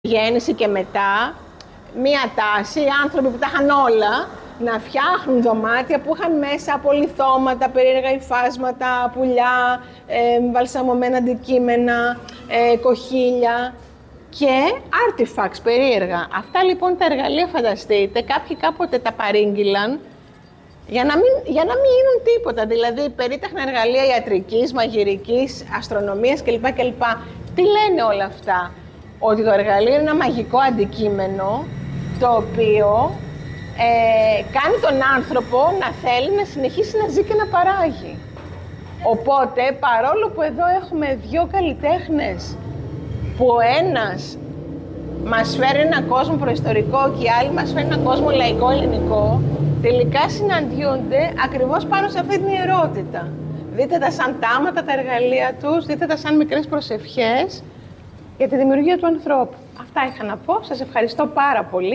γέννηση και μετά μία τάση, άνθρωποι που τα είχαν όλα, να φτιάχνουν δωμάτια που είχαν μέσα απολιθώματα, περίεργα υφάσματα, πουλιά, βαλσαμωμένα αντικείμενα, κοχύλια και artifacts περίεργα. Αυτά λοιπόν τα εργαλεία, φανταστείτε, κάποιοι κάποτε τα παρήγγειλαν για να μην γίνουν τίποτα. Δηλαδή, περίτεχνα εργαλεία ιατρικής, μαγειρικής, αστρονομίας κλπ. Τι λένε όλα αυτά? Ότι το εργαλείο είναι ένα μαγικό αντικείμενο, το οποίο κάνει τον άνθρωπο να θέλει να συνεχίσει να ζει και να παράγει. Οπότε, παρόλο που εδώ έχουμε δύο καλλιτέχνες, που ο ένας μας φέρει ένα κόσμο προϊστορικό και οι άλλοι μας φέρει ένα κόσμο λαϊκό ελληνικό, τελικά συναντιούνται ακριβώς πάνω σε αυτή την ιερότητα. Δείτε τα σαν τάματα τα εργαλεία τους, δείτε τα σαν μικρές προσευχές για τη δημιουργία του ανθρώπου. Αυτά είχα να πω. Σας ευχαριστώ πάρα πολύ.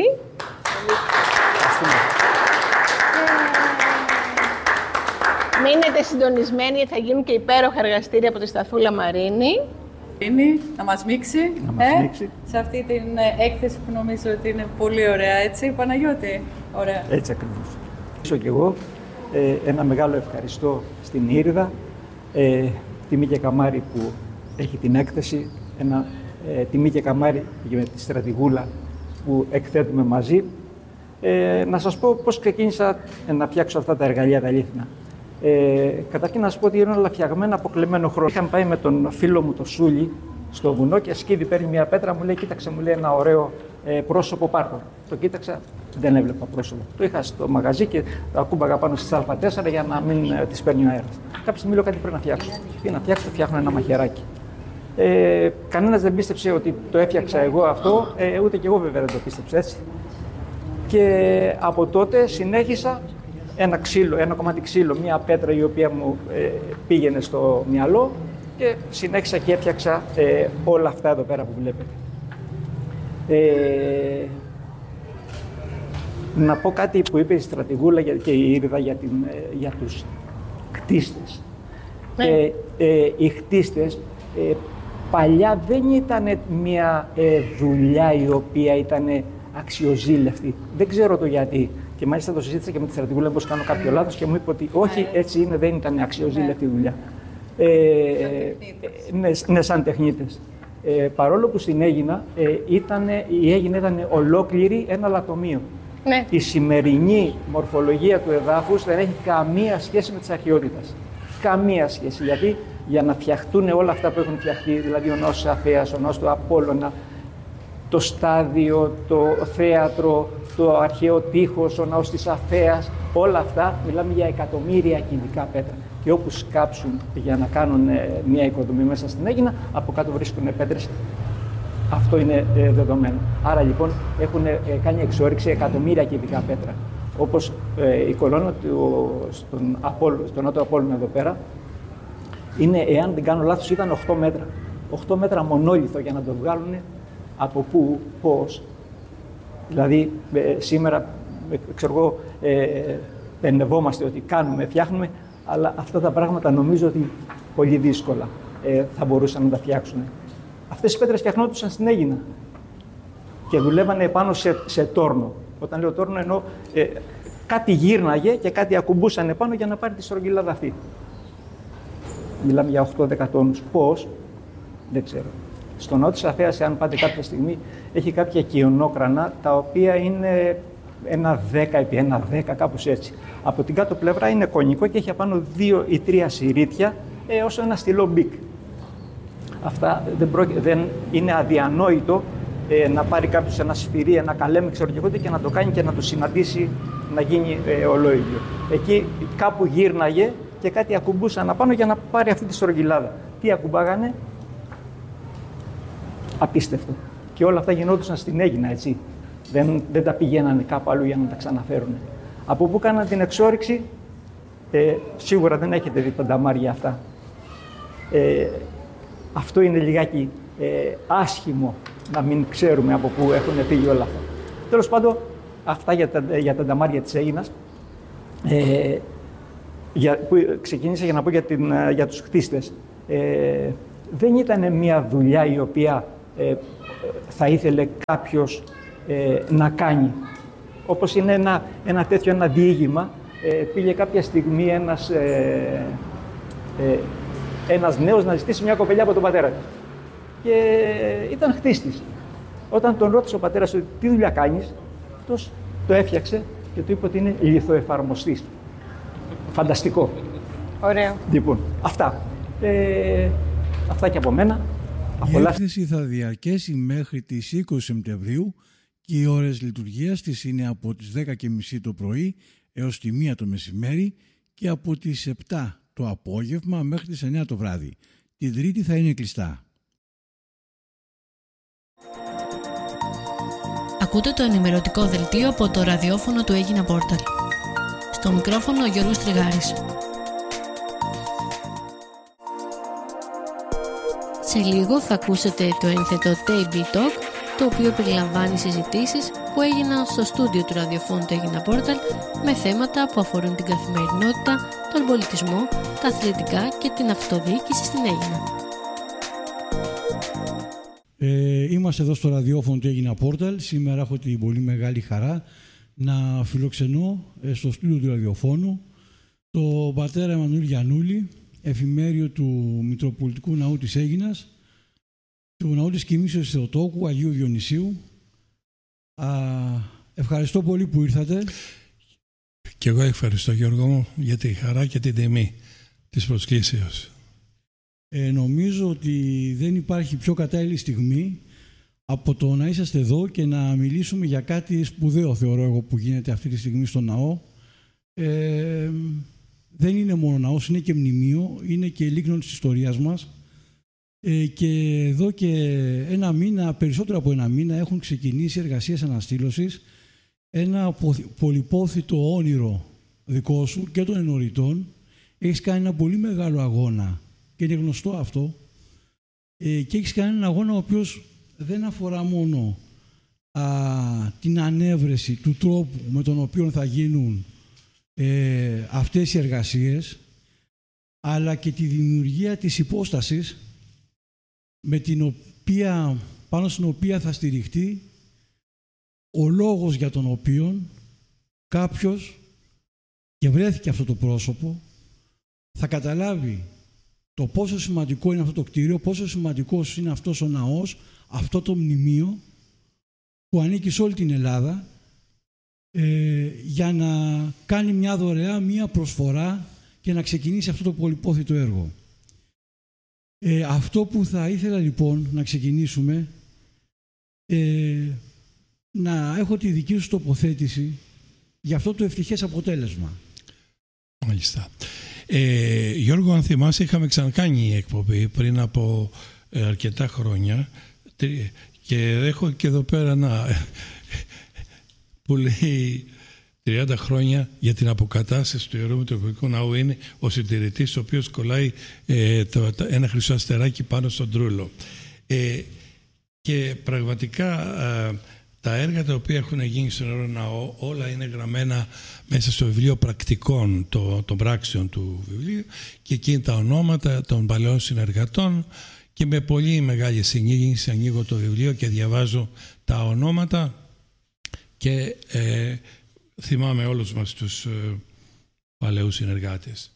Μείνετε συντονισμένοι, θα γίνουν και υπέροχα εργαστήρια από τη Σταθούλα Μαρίνη. Να μας μίξει, σε αυτή την έκθεση που νομίζω ότι είναι πολύ ωραία, έτσι, Παναγιώτη? Ωραία. Έτσι ακριβώς. Ίσως και εγώ ένα μεγάλο ευχαριστώ στην Ήριδα, τη Μίκια Καμάρη που έχει την έκθεση, τη Μίκια Καμάρη για τη στρατηγούλα που εκθέτουμε μαζί. Να σας πω πώς ξεκίνησα να φτιάξω αυτά τα εργαλεία τα αλήθινα. Καταρχήν να σας πω ότι είναι όλα φτιαγμένα από κλεμμένο χρόνο. Είχαμε πάει με τον φίλο μου το Σούλη στο βουνό και σκύδι παίρνει μια πέτρα, μου λέει: κοίταξε, μου λέει ένα ωραίο πρόσωπο, πάρτο. Το κοίταξα, δεν έβλεπα πρόσωπο. Το είχα στο μαγαζί και το ακούμπαγα πάνω στις Α4 για να μην τις παίρνει ο αέρας. Κάποια στιγμή λέω: κάτι πρέπει να φτιάξω. Τι να φτιάξω? Φτιάχνω ένα μαχαιράκι. Κανένας δεν πίστεψε ότι το έφτιαξα εγώ αυτό, ούτε κι εγώ βέβαια δεν το πίστεψα, έτσι. Και από τότε συνέχισα ένα ξύλο, ένα κομμάτι ξύλο, μια πέτρα η οποία μου πήγαινε στο μυαλό και συνέχισα και έφτιαξα όλα αυτά εδώ πέρα που βλέπετε. Να πω κάτι που είπε η στρατηγούλα και η Ήριδα για τους κτίστες. Και οι κτίστες παλιά δεν ήταν μια δουλειά η οποία ήταν αξιοζήλευτη. Δεν ξέρω το γιατί. Και μάλιστα το συζήτησα και με τη στρατηγούλα πως κάνω κάποιο λάθος και μου είπε ότι όχι, έτσι είναι, δεν ήταν αξιοζήλευτη δουλειά. Ναι, σαν τεχνίτες. Παρόλο που στην Αίγινα η Αίγινα ήταν ολόκληρη ένα λατομείο. Ναι. Η σημερινή μορφολογία του εδάφους δεν έχει καμία σχέση με τις αρχαιότητες. Καμία σχέση. Γιατί για να φτιαχτούν όλα αυτά που έχουν φτιαχτεί, δηλαδή ο ναός της Αφέας, ο ναός του Απόλλωνα, το στάδιο, το θέατρο, το αρχαίο τείχος, ο ναός της Αφέας, όλα αυτά μιλάμε για εκατομμύρια κυβικά πέτρα. Και όπου σκάψουν για να κάνουν μια οικοδομή μέσα στην Αίγινα, από κάτω βρίσκουν πέτρες. Αυτό είναι δεδομένο. Άρα λοιπόν έχουν κάνει εξόρυξη εκατομμύρια κυβικά πέτρα. Όπως η κολόνα στον Νότο Απόλλωνα εδώ πέρα, είναι, εάν δεν κάνω λάθος, ήταν 8 μέτρα. 8 μέτρα μονόλιθο για να το βγάλουν από πού, πώς. Δηλαδή, σήμερα, ξέρω εγώ, πενευόμαστε ότι κάνουμε, φτιάχνουμε, αλλά αυτά τα πράγματα νομίζω ότι πολύ δύσκολα θα μπορούσαν να τα φτιάξουν. Αυτές οι πέτρες φτιαχνόντουσαν στην Αίγινα και δουλεύανε πάνω σε τόρνο. Όταν λέω τόρνο, εννοώ κάτι γύρναγε και κάτι ακουμπούσαν πάνω για να πάρει τη στρογγυλάδα αυτή. Μιλάμε για 8-10 τόνους. Πώς, δεν ξέρω. Στο ναό της Αφέας, αν πάτε κάποια στιγμή, έχει κάποια κοιονόκρανα, τα οποία είναι ένα 10 επί ένα 10, κάπως έτσι. Από την κάτω πλευρά είναι κονικό και έχει απάνω 2 ή 3 συρίτια, όσο ένα στυλό μπικ. Αυτά δεν είναι αδιανόητο να πάρει κάποιος ένα σφυρί, ένα καλέμι, ξέρω και να το κάνει και να το συναντήσει να γίνει ολόιδιο. Εκεί κάπου γύρναγε και κάτι ακουμπούσαν απάνω για να πάρει αυτή τη στρογγυλάδα. Τι ακουμπάγανε? Απίστευτο. Και όλα αυτά γινόντουσαν στην Αίγινα, έτσι. Δεν τα πηγαίνανε κάπου αλλού για να τα ξαναφέρουν. Από πού κάναν την εξόρυξη? Σίγουρα δεν έχετε δει τα νταμάρια αυτά. Αυτό είναι λιγάκι άσχημο να μην ξέρουμε από πού έχουν φύγει όλα αυτά. Τέλος πάντων, αυτά για τα νταμάρια της Αίγινας. Που ξεκίνησα για να πω για τους χτίστες. Δεν ήταν μια δουλειά η οποία θα ήθελε κάποιος να κάνει. Όπως είναι ένα τέτοιο διήγημα, πήγε κάποια στιγμή ένας νέος να ζητήσει μια κοπελιά από τον πατέρα του. Και ήταν χτίστης. Όταν τον ρώτησε ο πατέρας του τι δουλειά κάνεις, αυτός το έφτιαξε και του είπε ότι είναι λιθοεφαρμοστής. Φανταστικό. Ωραίο. Λοιπόν, αυτά. Αυτά και από μένα. Η έκθεση θα διαρκέσει μέχρι τις 20 Σεπτεμβρίου και οι ώρες λειτουργίας της είναι από τις 10:30 το πρωί έως τη 1 το μεσημέρι και από τις 7 το απόγευμα μέχρι τις 9 το βράδυ. Την Τρίτη θα είναι κλειστά. Ακούτε το ενημερωτικό δελτίο από το ραδιόφωνο του Έγινα Πόρταλ. Στο μικρόφωνο ο Γιώργος Τριγάρης. Σε λίγο θα ακούσετε το ένθετο Table Talk, το οποίο περιλαμβάνει συζητήσεις που έγιναν στο στούντιο του ραδιοφώνου του Έγινα Πόρταλ με θέματα που αφορούν την καθημερινότητα, τον πολιτισμό, τα αθλητικά και την αυτοδιοίκηση στην Έγινα. Είμαστε εδώ στο ραδιόφωνο του Έγινα Πόρταλ. Σήμερα έχω την πολύ μεγάλη χαρά να φιλοξενώ στο στούντιο του ραδιοφώνου τον πατέρα Εμμανουήλ Γιαννούλη, εφημέριο του Μητροπολιτικού Ναού της Αίγινας, του Ναού της Κοιμήσεως Θεοτόκου, Αγίου Διονυσίου. Ευχαριστώ πολύ που ήρθατε. Και εγώ ευχαριστώ, Γιώργο μου, για τη χαρά και την τιμή της προσκλήσεως. Νομίζω ότι δεν υπάρχει πιο κατάλληλη στιγμή από το να είσαστε εδώ και να μιλήσουμε για κάτι σπουδαίο, θεωρώ εγώ, που γίνεται αυτή τη στιγμή στο ναό. Δεν είναι μόνο ναός, είναι και μνημείο, είναι και λίκνον της ιστορίας μας. Και εδώ και ένα μήνα, περισσότερο από ένα μήνα, έχουν ξεκινήσει εργασίες αναστήλωσης. Ένα πολυπόθητο όνειρο δικό σου και των ενοριτών. Έχεις κάνει ένα πολύ μεγάλο αγώνα και είναι γνωστό αυτό. Και έχεις κάνει ένα αγώνα ο οποίος δεν αφορά μόνο την ανέβρεση του τρόπου με τον οποίο θα γίνουν αυτές οι εργασίες, αλλά και τη δημιουργία της υπόστασης με την οποία, πάνω στην οποία θα στηριχτεί ο λόγος για τον οποίο κάποιος, και βρέθηκε αυτό το πρόσωπο, θα καταλάβει το πόσο σημαντικό είναι αυτό το κτίριο, πόσο σημαντικός είναι αυτός ο ναός, αυτό το μνημείο που ανήκει σε όλη την Ελλάδα, για να κάνει μια δωρεά, μια προσφορά και να ξεκινήσει αυτό το πολυπόθητο έργο. Αυτό που θα ήθελα λοιπόν να ξεκινήσουμε, να έχω τη δική σου τοποθέτηση για αυτό το ευτυχές αποτέλεσμα. Μάλιστα. Γιώργο, αν θυμάσαι, είχαμε ξανακάνει εκπομπή πριν από αρκετά χρόνια και έχω και εδώ πέρα ένα που λέει 30 χρόνια για την αποκατάσταση του Ιερού Μητροπολιτικού Ναού. Είναι ο συντηρητής ο οποίος κολλάει ένα χρυσό αστεράκι πάνω στον τρούλο. Και πραγματικά τα έργα τα οποία έχουν γίνει στον Ιερό Ναό όλα είναι γραμμένα μέσα στο βιβλίο πρακτικών των πράξεων του βιβλίου και εκεί τα ονόματα των παλαιών συνεργατών και με πολύ μεγάλη συνήγηση ανοίγω το βιβλίο και διαβάζω τα ονόματα και θυμάμαι όλους μας τους παλαιούς συνεργάτες.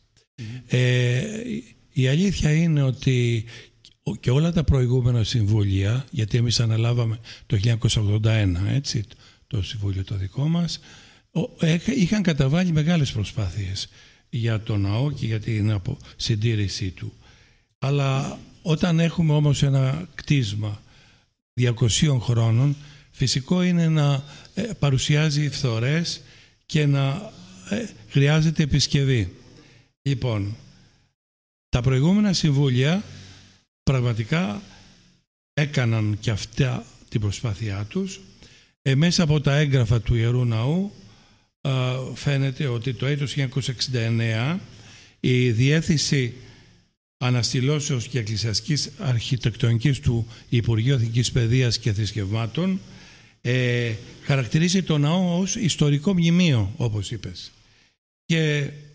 Η αλήθεια είναι ότι και όλα τα προηγούμενα συμβούλια, γιατί εμείς αναλάβαμε το 1981, έτσι, το συμβούλιο το δικό μας, είχαν καταβάλει μεγάλες προσπάθειες για το ναό και για την συντήρησή του. Αλλά όταν έχουμε όμως ένα κτίσμα 200 χρόνων, φυσικό είναι να παρουσιάζει φθορές και να χρειάζεται επισκευή. Λοιπόν, τα προηγούμενα συμβούλια πραγματικά έκαναν και αυτά την προσπάθειά τους. Μέσα από τα έγγραφα του Ιερού Ναού φαίνεται ότι το έτος 1969 η Διεύθυνση Αναστηλώσεως και Εκκλησιαστικής Αρχιτεκτονικής του Υπουργείου Εθνικής Παιδείας και Θρησκευμάτων χαρακτηρίζει το ναό ως ιστορικό μνημείο, όπως είπες. Και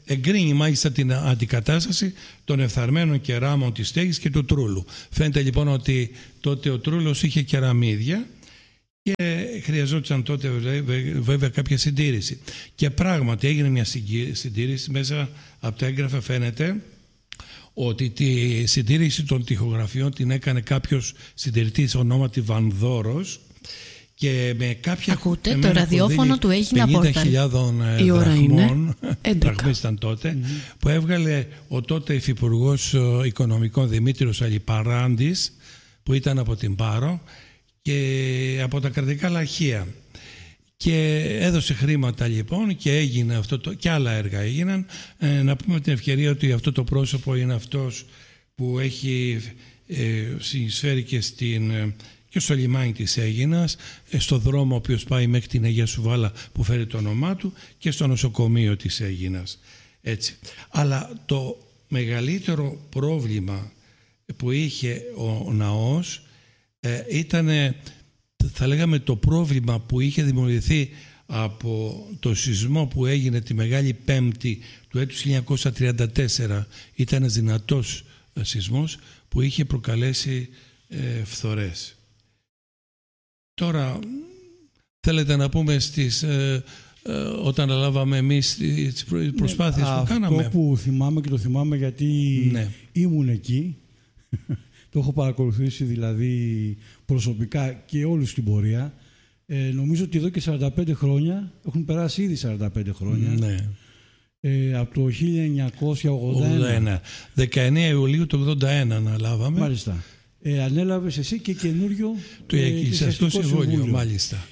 εγκρίνει μάλιστα την αντικατάσταση των εφθαρμένων κεράμων της στέγης και του τρούλου. Φαίνεται λοιπόν ότι τότε ο τρούλος είχε κεραμίδια και χρειαζόταν τότε βέβαια κάποια συντήρηση. Και πράγματι έγινε μια συντήρηση. Μέσα από τα έγγραφα φαίνεται ότι τη συντήρηση των τοιχογραφιών την έκανε κάποιος συντηρητής ονόματι Βανδόρος και με κάποια... Ακούτε το ραδιόφωνο του Έγινα Πόρταλ. 50.000 δραχμών, δραχμές ήταν τότε, που έβγαλε ο τότε υφυπουργός οικονομικών Δημήτριος Αλιπαράντης, που ήταν από την Πάρο και από τα κρατικά λαχεία. Και έδωσε χρήματα λοιπόν και έγινε αυτό και άλλα έργα έγιναν. Να πούμε την ευκαιρία ότι αυτό το πρόσωπο είναι αυτός που έχει συνεισφέρει και στο λιμάνι της Αίγινας, στο δρόμο ο οποίος πάει μέχρι την Αγία Σουβάλα που φέρει το όνομά του και στο νοσοκομείο της Αίγινας. Έτσι. Αλλά το μεγαλύτερο πρόβλημα που είχε ο ναός ήταν, θα λέγαμε, το πρόβλημα που είχε δημιουργηθεί από το σεισμό που έγινε τη Μεγάλη Πέμπτη του έτους 1934. Ήταν ένας δυνατός σεισμός που είχε προκαλέσει φθορές. Τώρα θέλετε να πούμε όταν λάβαμε εμείς τις προσπάθειες που κάναμε. Αυτό που θυμάμαι και το θυμάμαι γιατί ήμουν εκεί. Το έχω παρακολουθήσει δηλαδή προσωπικά και όλους στην πορεία. Νομίζω ότι εδώ και 45 χρόνια, έχουν περάσει ήδη 45 χρόνια, από το 1981. 19 Ιουλίου του 1981 αναλάβαμε. Μάλιστα. Ανέλαβες εσύ και καινούριο το Εκκλησιαστικό Συμβούλιο. Μάλιστα.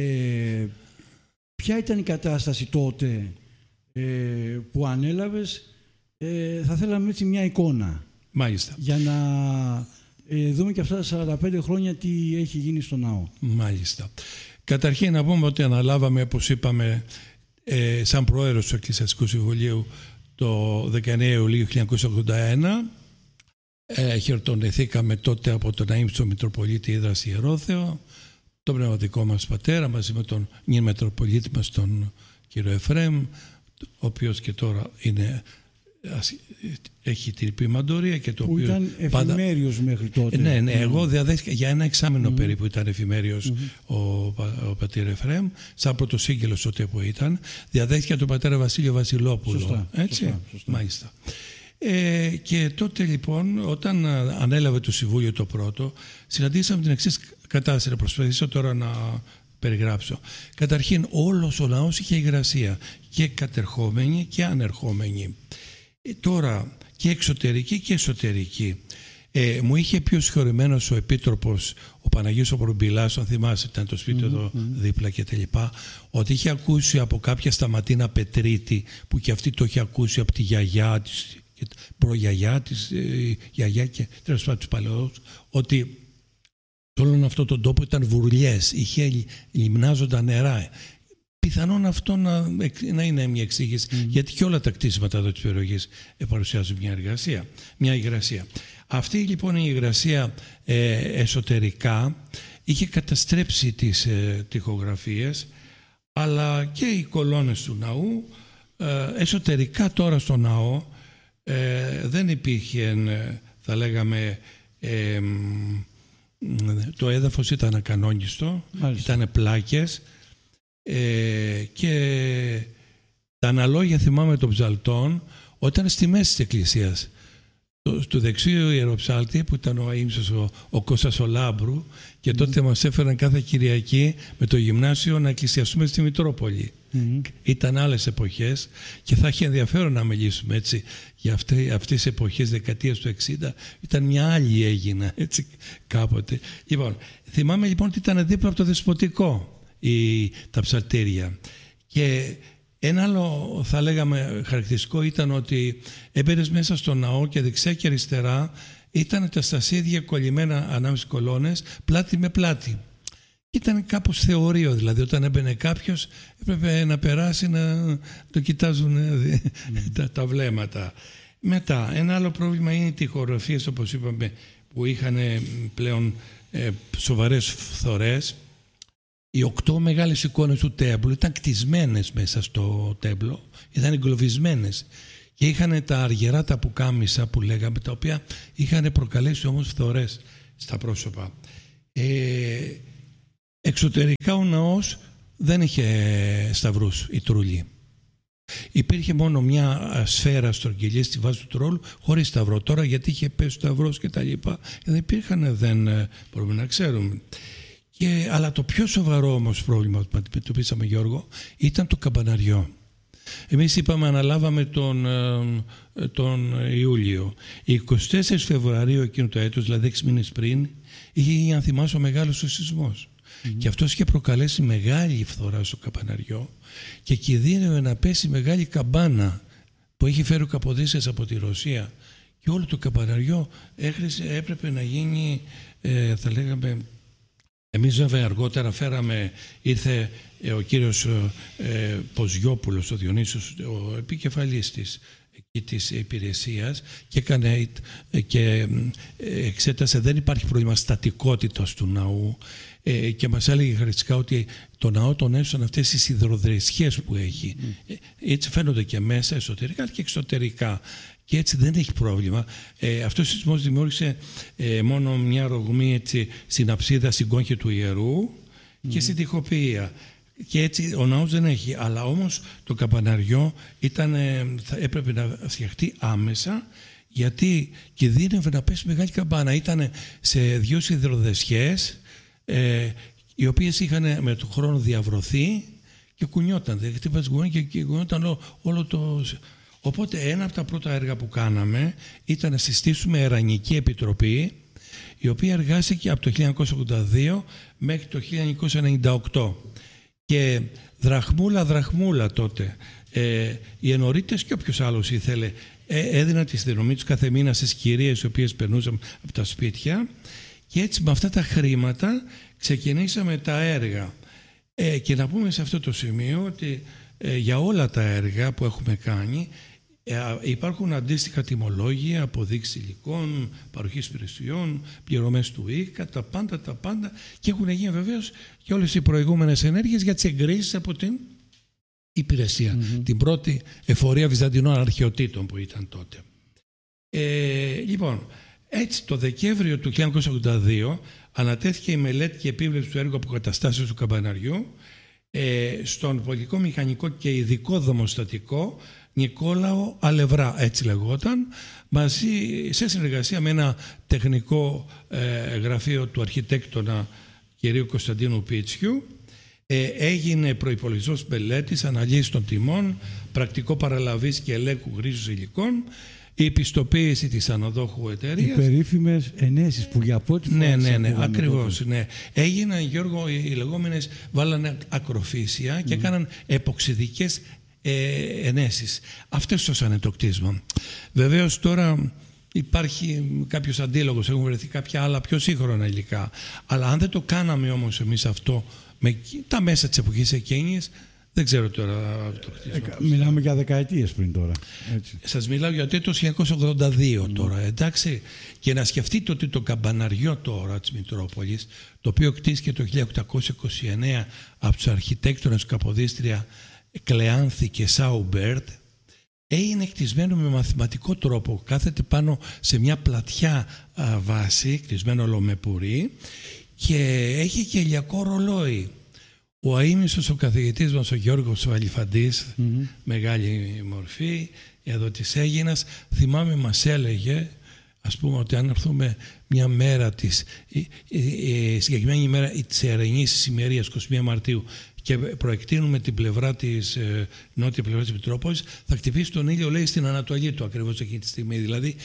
Ποια ήταν η κατάσταση τότε που ανέλαβες? Θα θέλαμε έτσι μια εικόνα. Μάλιστα. Για να δούμε και αυτά τα 45 χρόνια τι έχει γίνει στο ναό. Μάλιστα. Καταρχήν να πούμε ότι αναλάβαμε, όπως είπαμε, σαν πρόεδρος του Εκκλησιαστικού Συμβουλίου το 19 Ιουλίου 1981. Χαιρετονηθήκαμε τότε από τον αείμνηστο Μητροπολίτη Ύδρας Ιερόθεο, τον πνευματικό μας πατέρα, μαζί με τον νυν Μητροπολίτη μας τον κύριο Εφραίμ, ο οποίος και τώρα έχει την ποιμαντορία και το που οποίο ήταν εφημέριος μέχρι τότε. Ναι, εγώ διαδέχτηκα για ένα εξάμηνο περίπου ήταν εφημέριος ο πατήρ Εφραίμ, σαν πρωτοσύγγελος τότε που ήταν. Διαδέχτηκα τον πατέρα Βασίλειο Βασιλόπουλο. Σωστά, έτσι. Σωστά. Μάλιστα. Και τότε λοιπόν όταν ανέλαβε το Συμβούλιο το πρώτο, συναντήσαμε την εξής κατάσταση. Προσπαθήσω τώρα να περιγράψω. Καταρχήν όλος ο λαός είχε υγρασία, και κατερχόμενοι και ανερχόμενοι. Τώρα και εξωτερική και εσωτερική. Μου είχε πει ο συγχωρημένος ο Επίτροπος, ο Παναγίος ο Προμπηλάς, αν θυμάσαι, ήταν το σπίτι εδώ δίπλα και τέλειπα, ότι είχε ακούσει από κάποια Σταματίνα Πετρίτη, που και αυτή το είχε ακούσει από τη γιαγιά της, προγιαγιά της, γιαγιά και τέλος πάντων τους παλαιούς, ότι όλον αυτό τον τόπο ήταν βουρλιές, είχε λιμνάζοντα νερά. Πιθανόν αυτό να είναι μια εξήγηση, γιατί και όλα τα κτίσματα εδώ της περιοχής παρουσιάζουν μια υγρασία. Αυτή λοιπόν η υγρασία εσωτερικά είχε καταστρέψει τις τοιχογραφίες, αλλά και οι κολόνες του ναού. Εσωτερικά τώρα στο ναό δεν υπήρχε, θα λέγαμε, το έδαφος ήταν ακανόνιστο, ήταν πλάκες, και τα αναλόγια θυμάμαι των ψαλτών όταν στη μέση της εκκλησίας του δεξιού ιεροψάλτη που ήταν ο αείμνηστος ο Κώστας ο Λάμπρου, και τότε μας έφεραν κάθε Κυριακή με το γυμνάσιο να εκκλησιαστούμε στη Μητρόπολη. Ήταν άλλες εποχές και θα έχει ενδιαφέρον να μιλήσουμε έτσι για αυτές τις εποχές δεκαετίας του 60. Ήταν μια άλλη Αίγινα έτσι κάποτε. Λοιπόν, θυμάμαι λοιπόν ότι ήταν δίπλα από το Δεσποτικό τα ψαλτήρια, και ένα άλλο θα λέγαμε χαρακτηριστικό ήταν ότι έμπαινες μέσα στο ναό και δεξιά και αριστερά ήταν τα στασίδια κολλημένα ανάμεσα στις κολόνες πλάτη με πλάτη. Ήταν κάπως θεωρείο, δηλαδή όταν έμπαινε κάποιος έπρεπε να περάσει να το κοιτάζουν τα βλέμματα. Μετά ένα άλλο πρόβλημα είναι οι τοιχογραφίες, όπως είπαμε, που είχαν πλέον σοβαρές φθορές. Οι 8 μεγάλες εικόνες του τέμπλου ήταν κτισμένες μέσα στο τέμπλο, ήταν εγκλωβισμένες και είχαν τα αργερά τα πουκάμισα που λέγαμε, τα οποία είχαν προκαλέσει όμως φθορές στα πρόσωπα. Εξωτερικά ο ναός δεν είχε σταυρούς, η τρούλη. Υπήρχε μόνο μια σφαίρα στρογγυλή στη βάση του τρόλου χωρίς σταυρό. Τώρα γιατί είχε πέσει ο σταυρός και τα λοιπά, δεν υπήρχαν, δεν μπορούμε να ξέρουμε. Αλλά το πιο σοβαρό όμως πρόβλημα που αντιμετωπίσαμε, Γιώργο, ήταν το καμπαναριό. Εμείς είπαμε, αναλάβαμε τον Ιούλιο. 24 Φεβρουαρίου εκείνου το έτος, δηλαδή 6 μήνες πριν, είχε γίνει, αν θυμάσαι, ο μεγάλος ο σεισμός. Και αυτός είχε προκαλέσει μεγάλη φθορά στο καμπαναριό και κινδύνευε να πέσει μεγάλη καμπάνα που είχε φέρει ο Καποδίστριας από τη Ρωσία. Και όλο το καμπαναριό έπρεπε να γίνει, θα λέγαμε. Εμείς βέβαια αργότερα ήρθε ο κύριος Ποζιόπουλος, ο Διονύσιος, ο επικεφαλής της υπηρεσίας, και έκανε και εξέτασε, δεν υπάρχει πρόβλημα στατικότητας του ναού, και μας έλεγε χαριστικά ότι το ναό τον έσωσαν αυτές οι υδροδρεσιές που έχει. Έτσι φαίνονται και μέσα, εσωτερικά και εξωτερικά. Και έτσι δεν έχει πρόβλημα. Αυτός ο σεισμός δημιούργησε μόνο μια ρογμή, έτσι, στην αψίδα, στην κόγχη του ιερού και στην τοιχοποιία. Και έτσι ο ναός δεν έχει. Αλλά όμως το καμπαναριό έπρεπε να φτιαχτεί άμεσα, γιατί κινδύνευε να πέσει μεγάλη καμπάνα. Ήταν σε 2 υδροδεσιές, οι οποίες είχαν με τον χρόνο διαβρωθεί και κουνιόταν. Δεν χτύπασε και κουνιόταν όλο το... Οπότε ένα από τα πρώτα έργα που κάναμε ήταν να συστήσουμε Ερανική Επιτροπή, η οποία εργάστηκε από το 1982 μέχρι το 1998. Και δραχμούλα τότε, οι ενορίτες και όποιος άλλος ήθελε έδιναν τη συνδρομή τους κάθε μήνα στις κυρίες οι οποίες περνούσαν από τα σπίτια, και έτσι με αυτά τα χρήματα ξεκινήσαμε τα έργα. Και να πούμε σε αυτό το σημείο ότι για όλα τα έργα που έχουμε κάνει υπάρχουν αντίστοιχα τιμολόγια, αποδείξεις υλικών, παροχής υπηρεσιών, πληρωμές του ΙΚΑ, τα πάντα, και έχουν γίνει βεβαίως και όλες οι προηγούμενες ενέργειες για τις εγκρίσεις από την υπηρεσία. Την πρώτη εφορία Βυζαντινών Αρχαιοτήτων που ήταν τότε. Λοιπόν, έτσι το Δεκέμβριο του 1982 ανατέθηκε η μελέτη και επίβλεψη του έργου αποκαταστάσεως του καμπαναριού στον πολιτικό μηχανικό και ειδικό δομοστατικό Νικόλαο Αλευρά, έτσι λεγόταν, μαζί σε συνεργασία με ένα τεχνικό γραφείο του αρχιτέκτονα κ. Κωνσταντίνου Πίτσιου. Έγινε προϋπολογισμός μελέτης, αναλύση των τιμών, πρακτικό παραλαβής και ελέγχου χρήσεως υλικών, η πιστοποίηση της αναδόχου εταιρείας. Οι περίφημες ενέσεις που για πρώτη φορά... Ναι, ακριβώς. Ναι. Έγιναν, Γιώργο, οι λεγόμενες, βάλανε ακροφύσια και έκαναν εποξιδικές ενέσεις. Αυτές σώσανε το κτίσμα. Βεβαίως τώρα υπάρχει κάποιος αντίλογος, έχουν βρεθεί κάποια άλλα πιο σύγχρονα υλικά. Αλλά αν δεν το κάναμε όμως εμείς αυτό με τα μέσα της εποχής εκείνης, δεν ξέρω τώρα το κτίσμα. Μιλάμε για δεκαετίες πριν τώρα. Έτσι. Σας μιλάω για το 1982 τώρα, εντάξει. Και να σκεφτείτε ότι το καμπαναριό τώρα της Μητρόπολης, το οποίο κτίστηκε το 1829 από τους αρχιτέκτονες Καποδίστρια Κλεάνθη και Σάουμπερτ, έγινε κτισμένο με μαθηματικό τρόπο. Κάθεται πάνω σε μια πλατιά βάση, κτισμένο ολομεπουρή, και έχει και ηλιακό ρολόι. Ο αείμνηστος ο καθηγητής μας, ο Γιώργος ο Αλιφαντής, μεγάλη μορφή εδώ της Αίγινας, θυμάμαι μας έλεγε, ας πούμε, ότι αν έρθουμε μια μέρα συγκεκριμένη ημέρα της Ερενής ημερίας, 21 Μαρτίου, και προεκτείνουμε την πλευρά της νότια πλευρά της Μητρόπολης, θα χτυπήσει τον ήλιο, λέει, στην Ανατολή του ακριβώς εκείνη τη στιγμή. Δηλαδή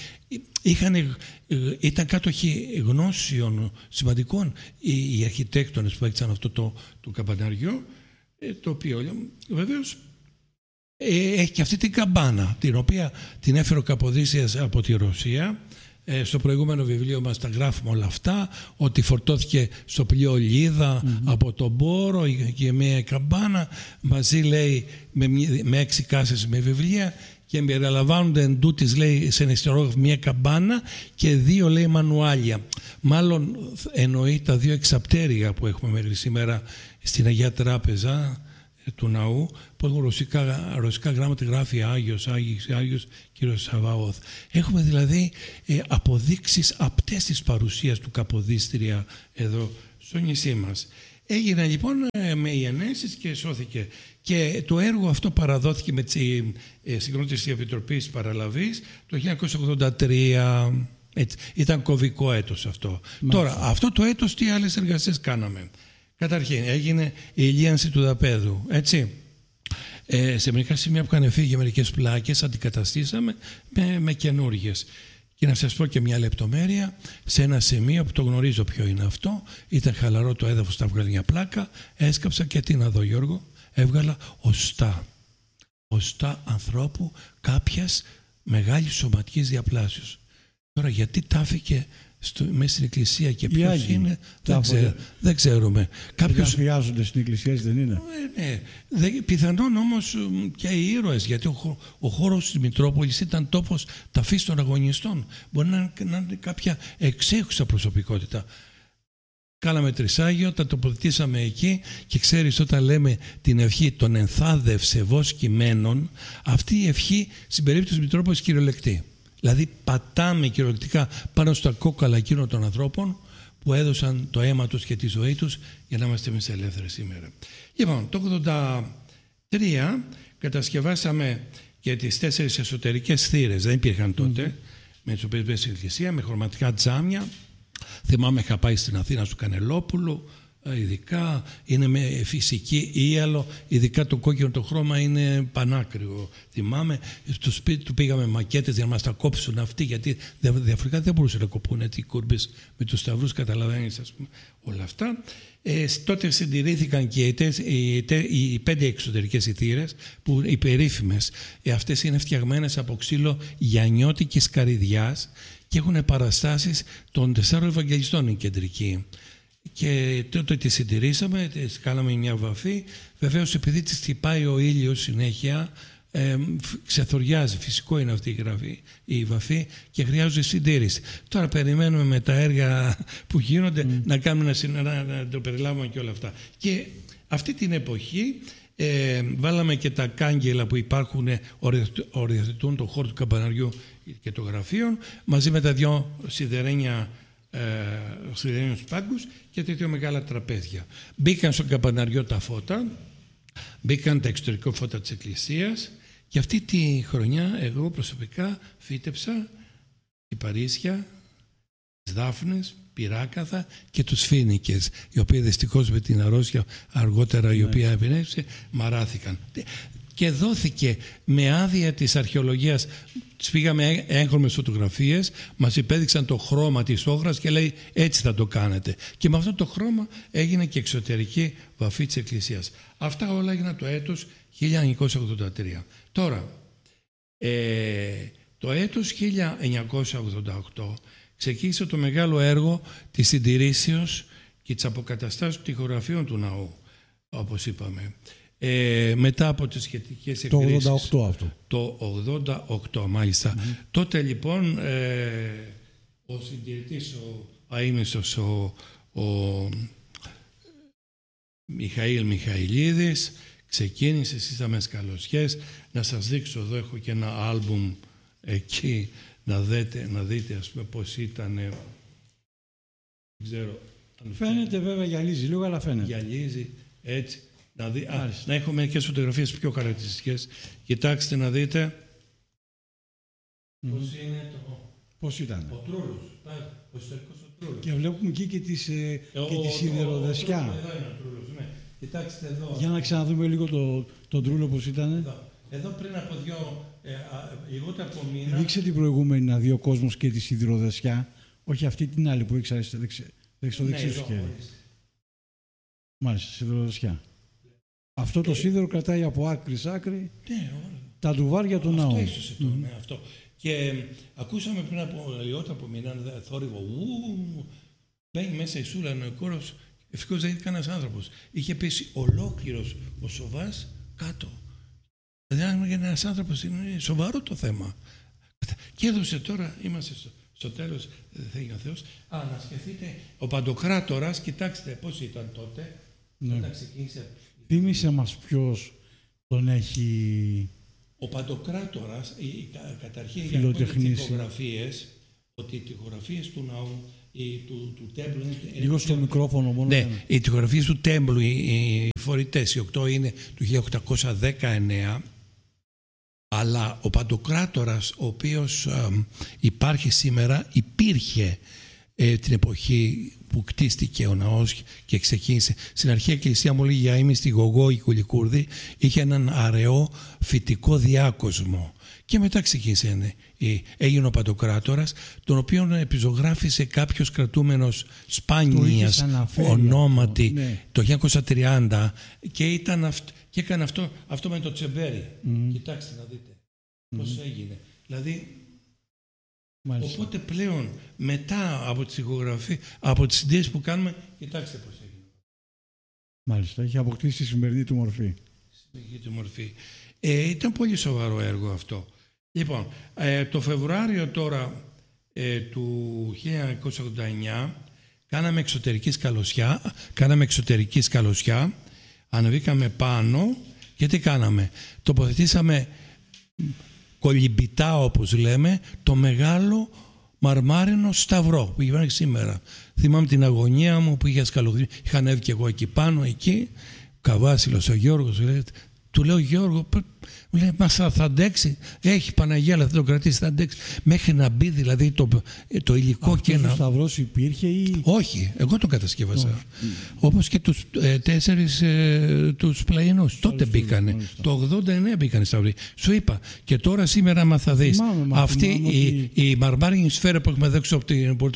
ήταν κάτοχοι γνώσεων σημαντικών οι αρχιτέκτονες που έκτισαν αυτό το καμπαναριό, το οποίο βεβαίως έχει και αυτή την καμπάνα, την οποία την έφερε ο Καποδίστριας από τη Ρωσία. Στο προηγούμενο βιβλίο μας τα γράφουμε όλα αυτά, ότι φορτώθηκε στο πλοίο Λίδα από τον Πόρο και μια καμπάνα μαζί, λέει, με 6 κάσες με βιβλία, και περιλαμβάνονται εν τούτης, λέει, σε νηστηρόγραφο μια καμπάνα και 2, λέει, μανουάλια. Μάλλον εννοεί τα 2 εξαπτέρια που έχουμε μέχρι σήμερα στην Αγία Τράπεζα του ναού, που έχουν ρωσικά γράμματα, γράφει Άγιος Κύριος Σαβαώθ. Έχουμε δηλαδή αποδείξεις απτές της παρουσίας του Καποδίστρια εδώ στο νησί μας. Έγινε λοιπόν με ιενέσεις και σώθηκε. Και το έργο αυτό παραδόθηκε με τη συγκρότηση της Επιτροπής Παραλαβής το 1983. Έτσι. Ήταν κωβικό έτος αυτό. Τώρα, αυτό το έτος τι άλλες εργασίες κάναμε? Καταρχήν, έγινε η ηλίανση του δαπέδου, έτσι. Σε μερικά σημεία που είχαν φύγει μερικές πλάκες, αντικαταστήσαμε με καινούργιες. Και να σας πω και μια λεπτομέρεια, σε ένα σημείο που το γνωρίζω ποιο είναι αυτό, ήταν χαλαρό το έδαφος, τα έβγαλε μια πλάκα, έσκαψα και τι να δω, Γιώργο, έβγαλα οστά ανθρώπου κάποιας μεγάλης σωματικής διαπλάσεως. Τώρα γιατί τάφηκε μέσα στην εκκλησία και ποιος είναι, δεν ξέρουμε. Κάποιος βιάζονται στην εκκλησία, δεν είναι? Ναι, πιθανόν όμως και οι ήρωες, γιατί ο χώρος της Μητρόπολης ήταν τόπος ταφής των αγωνιστών. Μπορεί να είναι κάποια εξέχουσα προσωπικότητα. Κάναμε τρισάγιο, τα τοποθετήσαμε εκεί και ξέρεις, όταν λέμε την ευχή των ενθάδευσεβώς κειμένων, αυτή η ευχή στην περίπτωση της Μητρόπολης κυριολεκτεί. Δηλαδή πατάμε κυριολεκτικά πάνω στα κόκαλα εκείνων των ανθρώπων που έδωσαν το αίμα τους και τη ζωή τους για να είμαστε εμείς ελεύθεροι σήμερα. Λοιπόν, το 1983 κατασκευάσαμε και τις 4 εσωτερικές θύρες, δεν υπήρχαν τότε, με τις οποίες μπήκε στην εκκλησία, με χρωματικά τζάμια. Θυμάμαι, είχα πάει στην Αθήνα στο Κανελόπουλο, ειδικά είναι με φυσική ίαλο, ειδικά το κόκκινο το χρώμα είναι πανάκριβο. Θυμάμαι, στο σπίτι του πήγαμε μακέτες για να μας τα κόψουν αυτοί, γιατί διαφορετικά δεν μπορούσαν να κοπούν οι κούρμπες με τους σταυρούς, καταλαβαίνεις, ας πούμε, όλα αυτά. Τότε συντηρήθηκαν και οι 5 εξωτερικές θύρες, που οι περίφημες, αυτές είναι φτιαγμένες από ξύλο γιαννιώτικης καρυδιάς και έχουν παραστάσεις των 4 Ευαγγελιστών η κεντρική. Και τότε τη συντηρήσαμε, τις κάναμε μια βαφή. Βεβαίως, επειδή τις χτυπάει ο ήλιος συνέχεια, ξεθοριάζει, φυσικό είναι αυτή η βαφή και χρειάζεται συντήρηση. Τώρα περιμένουμε με τα έργα που γίνονται να κάνουμε να το περιλάβουμε και όλα αυτά. Και αυτή την εποχή βάλαμε και τα κάγκελα που υπάρχουν, οριοθετούν το χώρο του καμπαναριού και των γραφείων, μαζί με τα 2 σιδερένιους πάγκους και τα 2 μεγάλα τραπέζια. Μπήκαν στο καμπαναριό τα φώτα, μπήκαν τα εξωτερικά φώτα της εκκλησίας και αυτή τη χρονιά εγώ προσωπικά φύτεψα η Παρίσια, τις Δάφνες, Πυράκαθα και τους Φοίνικες, οι οποίοι δυστυχώς με την αρρώστια αργότερα η οποία επινέβησε μαράθηκαν. Και δόθηκε με άδεια της αρχαιολογίας. Τις πήγαμε έγχρωμες φωτογραφίες, μας υπέδειξαν το χρώμα της όχρας και λέει έτσι θα το κάνετε. Και με αυτό το χρώμα έγινε και εξωτερική βαφή της εκκλησίας. Αυτά όλα έγιναν το έτος 1983. Τώρα, το έτος 1988 ξεκίνησε το μεγάλο έργο της συντηρήσεως και της αποκαταστάσεως των τοιχογραφείων του ναού, όπως είπαμε. Μετά από τις σχετικές εκκρίσεις. Το 88 αυτό. Το 88 μάλιστα. Τότε λοιπόν ο συντηρητής, ο αείμνηστος, ο Μιχαήλ Μιχαηλίδης ξεκίνησε στις αμεσκαλωσιές. Να σας δείξω, εδώ έχω και ένα άλμπουμ εκεί να δείτε ας πούμε πώς ήταν. Δεν ξέρω. Φαίνεται βέβαια, γυαλίζει λίγο, αλλά φαίνεται. Γυαλίζει έτσι. Να έχω μερικές φωτογραφίες πιο χαρακτηριστικές. Κοιτάξτε να δείτε πώς είναι πώς ήταν. Ο Τρούλος, ο ιστορικός ο Τρούλος. Και βλέπουμε εκεί και τη σιδεροδεσιά. Εδώ είναι ο Τρούλος, ναι. Κοιτάξτε εδώ. Για να ξαναδούμε λίγο τον Τρούλο πώς ήταν. Εδώ πριν από λιγότερο από μήνα. Δείξε την προηγούμενη να δει ο κόσμος και τη σιδηροδεσιά. Όχι αυτή την άλλη που έχεις στο δεξί σου χέρι. Μάλιστα, σιδηροδεσιά. Αυτό το σίδερο κρατάει από άκρη σ' άκρη τα ντουβάρια του ναού. Αυτό ίσως αυτό. Και ακούσαμε πριν από λιγότερο από μήνα θόρυβο. Μπαίνει μέσα η σούλα, ο κόρος. Ευτυχώς δεν ήταν κανένας άνθρωπος. Είχε πέσει ολόκληρος ο Σοβάς κάτω. Δηλαδή, ένας άνθρωπος είναι σοβαρό το θέμα. Και έδωσε τώρα, είμαστε στο τέλος, θέλει ο Θεός. Να σκεφτείτε, ο Παντοκράτορας, κοιτάξτε πώς ήταν τότε. Ναι. Όταν ξεκίνησε. Θύμισε μας ποιος τον έχει. Ο Παντοκράτορας, καταρχήν για τις τοιχογραφίες, ότι οι τοιχογραφίες του ναού του τέμπλου. Λίγο στο μικρόφωνο μόνο. Ναι, οι τοιχογραφίες του τέμπλου, οι φορητές, οι 8 είναι του 1819. Αλλά ο Παντοκράτορας, ο οποίος υπάρχει σήμερα, υπήρχε την εποχή που κτίστηκε ο ναός και ξεκίνησε. Στην αρχαία εκκλησία μου λέγει Αΐμη στη Γογό η Κουλικούρδη, είχε έναν αραιό φυτικό διάκοσμο. Και μετά ξεκίνησε, έγινε ο Παντοκράτορας, τον οποίον επιζωγράφησε κάποιος κρατούμενος Σπάνιας, ονόματι, ναι, το 1930 και έκανε αυτό με το τσεμπέρι. Κοιτάξτε να δείτε πώς έγινε. Δηλαδή, μάλιστα. Οπότε πλέον μετά από τις ηχογραφίες, από τις συντήσεις που κάνουμε, κοιτάξτε πώς έγινε. Μάλιστα, έχει αποκτήσει τη σημερινή του μορφή. Ήταν πολύ σοβαρό έργο αυτό. Λοιπόν, το Φεβρουάριο τώρα του 1989 κάναμε εξωτερική σκαλωσιά, ανεβήκαμε πάνω και τι κάναμε? Τοποθετήσαμε κολυμπητά, όπως λέμε, το μεγάλο μαρμάρινο σταυρό που υπάρχει σήμερα. Θυμάμαι την αγωνία μου που είχε σκαλωθεί, είχα ανέβει και εγώ εκεί πάνω, εκεί, Καβάσιλος ο Γιώργος, του λέω Γιώργο, μου λέει, μα θα αντέξει? Έχει Παναγία, αλλά θα το κρατήσει, θα αντέξει. Μέχρι να μπει δηλαδή το υλικό. Και ο σταυρός υπήρχε ή? Όχι, εγώ τον κατασκεύασα. Όπως και τους 4 τους πλαϊνούς. Τότε μπήκανε. Το 89 μπήκανε σταυροί. Σου είπα. Και τώρα σήμερα, άμα θα δεις, αυτή η μαρμάρινη σφαίρα που έχουμε δέξει από την πόρτα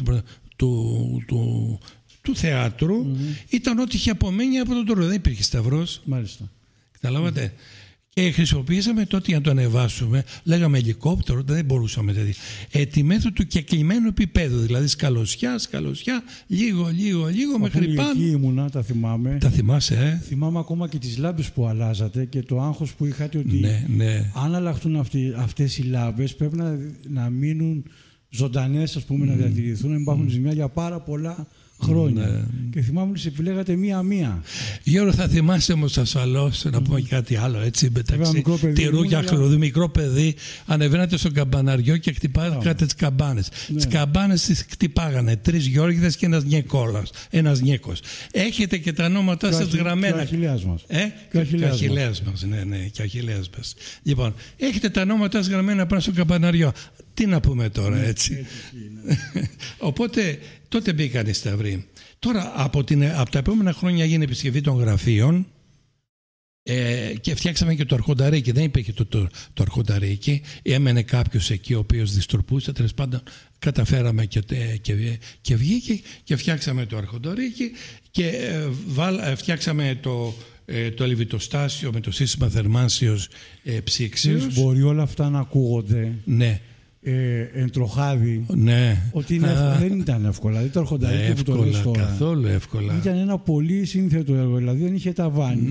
του θεάτρου, ήταν ό,τι είχε απομένει από τον τόρο. Δεν υπήρχε σταυρός. Μάλιστα. Καταλάβατε. Και χρησιμοποιήσαμε τότε για να το ανεβάσουμε, λέγαμε ελικόπτερο, δεν μπορούσαμε δηλαδή. Τη μέθοδο του κεκλειμένου επίπεδου, δηλαδή σκαλωσιά, λίγο μέχρι πάνω. Εκεί ήμουνα, τα θυμάμαι. Τα θυμάσαι, Θυμάμαι ακόμα και τις λάμπες που αλλάζατε και το άγχος που είχατε ότι ναι. αν αλλάχτούν αυτές οι λάμπες πρέπει να μείνουν ζωντανές, ας πούμε, να διατηρηθούν, να υπάρχουν ζημιά για πάρα πολλά χρόνια. Ναι. Και θυμάμαι ότι σε επιλέγατε μία-μία. Γιώργο, θα θυμάσαι όμως ασφαλώς να πούμε κάτι άλλο, έτσι, μεταξύ τυρού και αχλωδού, μικρό παιδί, ανεβαίνατε στο καμπαναριό και χτυπάγατε τις καμπάνες. Ναι. Τις καμπάνες τις χτυπάγανε 3 Γιώργηδες και ένας Νιέκος. Έχετε και τα ονόματά σας γραμμένα. Και ο Αχιλλέας μας. Και ο Αχιλλέας μας, ναι, και ο Αχιλλέας μας. Λοιπόν, έχετε τα ονόματά σας γραμμένα πάνω στο καμπαναριό. Τι να πούμε τώρα, έτσι. Οπότε τότε μπήκαν οι σταυροί. Τώρα από τα επόμενα χρόνια έγινε επισκευή των γραφείων και φτιάξαμε και το αρχονταρίκι. Δεν υπήρχε το αρχονταρίκι. Έμενε κάποιος εκεί ο οποίος δυστροπούσε. Τέλος πάντων καταφέραμε και βγήκε και φτιάξαμε το αρχονταρίκι και φτιάξαμε το ελβιτοστάσιο με το σύστημα θερμάνσεως ψήξεως. Μπορεί όλα αυτά να ακούγονται. Ναι. Εντροχάδι, ναι. Ότι δεν ήταν εύκολα. Δηλαδή το αρχονταρίκι που το λες τώρα, καθόλου εύκολα. Ήταν ένα πολύ σύνθετο έργο. Δηλαδή δεν είχε ταβάνι.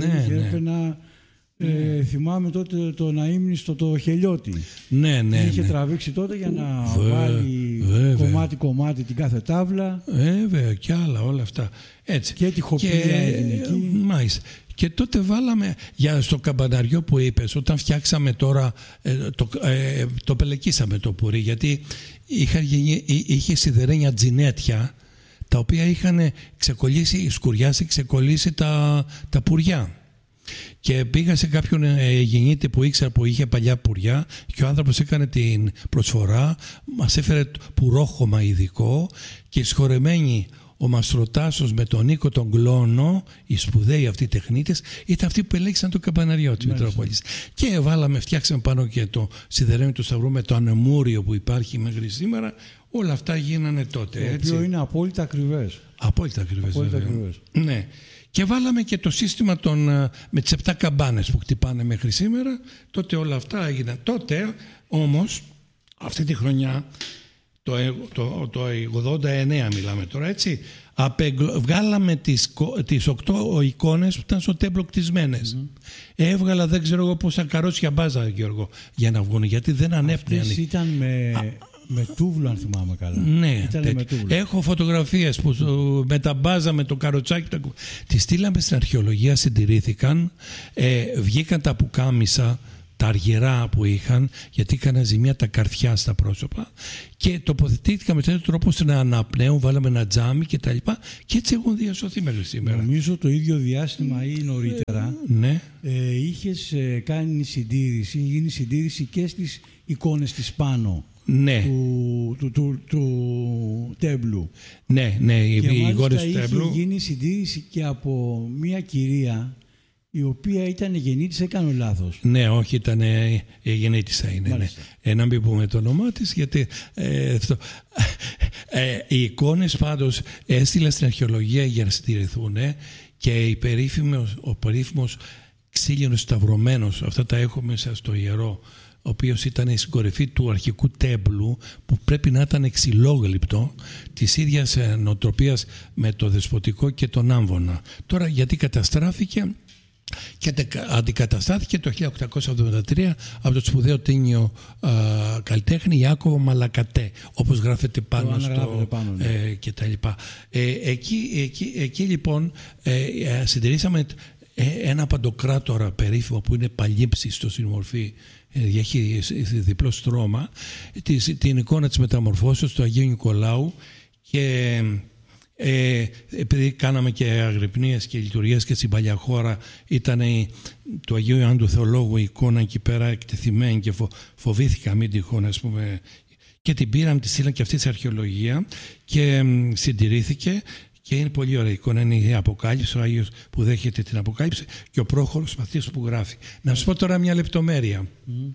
Θυμάμαι τότε τον αείμνηστο το Χελιώτη. Είχε τραβήξει τότε για να βάλει κομμάτι την κάθε τάβλα. Βέβαια, και άλλα όλα αυτά. Έτσι. Και τυχοπλία έγινε εκεί. Μάλιστα. Και τότε βάλαμε στο καμπαναριό που είπες, όταν φτιάξαμε τώρα, το πελεκίσαμε το πουρί, γιατί είχε σιδερένια τζινέτια, τα οποία είχαν ξεκολλήσει τα πουριά. Και πήγα σε κάποιον γεννήτη που ήξερα που είχε παλιά πουριά και ο άνθρωπος έκανε την προσφορά, μας έφερε πουρόχωμα ειδικό και συγχωρεμένοι ο Μαστροτάσος με τον Νίκο τον Κλόνο, οι σπουδαίοι αυτοί τεχνίτες, ήταν αυτοί που ελέγξαν το καμπαναριό της Μητρόπολης. Και φτιάξαμε πάνω και το σιδερένιο του Σταυρού με το ανεμούριο που υπάρχει μέχρι σήμερα. Όλα αυτά γίνανε τότε. Το οποίο είναι απόλυτα ακριβές. Απόλυτα ακριβές. Ναι. Και βάλαμε και το σύστημα με τις 7 καμπάνες που χτυπάνε μέχρι σήμερα. Τότε όλα αυτά έγιναν. Τότε όμως, αυτή τη χρονιά, το 89 μιλάμε τώρα, έτσι, Βγάλαμε τις 8 εικόνες που ήταν στο τέμπλο κτισμένες. Έβγαλα δεν ξέρω εγώ πόσα καρότσια μπάζα, Γιώργο, για να βγουν, γιατί δεν ανέπνεαν. Αυτές ήταν με τούβλο, αν θυμάμαι καλά. Ναι, έχω φωτογραφίες που με τα μπάζα, με το καροτσάκι. Τις στείλαμε στην αρχαιολογία, συντηρήθηκαν, βγήκαν τα πουκάμισα, τα αργυρά που είχαν, γιατί είχαν ζημιά τα καρδιά στα πρόσωπα, και τοποθετήθηκαν με τέτοιο τρόπο ώστε να αναπνέουν, βάλαμε ένα τζάμι και τα λοιπά, και έτσι έχουν διασωθεί μέχρι σήμερα. Νομίζω το ίδιο διάστημα ή νωρίτερα είχες κάνει συντήρηση, γίνει συντήρηση και στις εικόνες της πάνω. Ναι. του τέμπλου. Ναι, οι εικόνες του τέμπλου. Είχε γίνει συντήρηση και από μια κυρία η οποία ήταν γεννήτησα, έκανε λάθος. Ναι, όχι, ήταν γεννήτησα είναι. Ναι. Να μην πούμε το όνομά της, γιατί οι εικόνες πάντως έστειλα στην αρχαιολογία για να συντηρηθούν, και ο περίφημος ξύλινος σταυρωμένος, αυτά τα έχω μέσα στο ιερό, ο οποίος ήταν στην κορυφή του αρχικού τέμπλου, που πρέπει να ήταν ξυλόγλυπτο, της ίδιας νοοτροπίας με το δεσποτικό και τον Άμβονα. Τώρα γιατί καταστράφηκε, και αντικαταστάθηκε το 1873 από το σπουδαίο τίνιο καλλιτέχνη Ιάκωβο Μαλακατέ, όπως γράφεται πάνω και τα λοιπά. Εκεί λοιπόν συντηρήσαμε ένα παντοκράτορα περίφημο που είναι παλίψιστο στην μορφή, έχει διπλό στρώμα, την εικόνα της μεταμορφώσεως του Αγίου Νικολάου, και επειδή κάναμε και αγρυπνίες και λειτουργίες και στην παλιά χώρα, ήταν του Αγίου Ιωάννου του Θεολόγου η εικόνα εκεί πέρα εκτεθειμένη, και φοβήθηκα μην τυχόν, ας πούμε, και την πήραμε, τη στείλαμε και αυτή στην αρχαιολογία και συντηρήθηκε. Και είναι πολύ ωραία εικόνα, είναι η Αποκάλυψη, ο Άγιος που δέχεται την Αποκάλυψη και ο Πρόχορος Μαθίας που γράφει. Να σου πω τώρα μια λεπτομέρεια.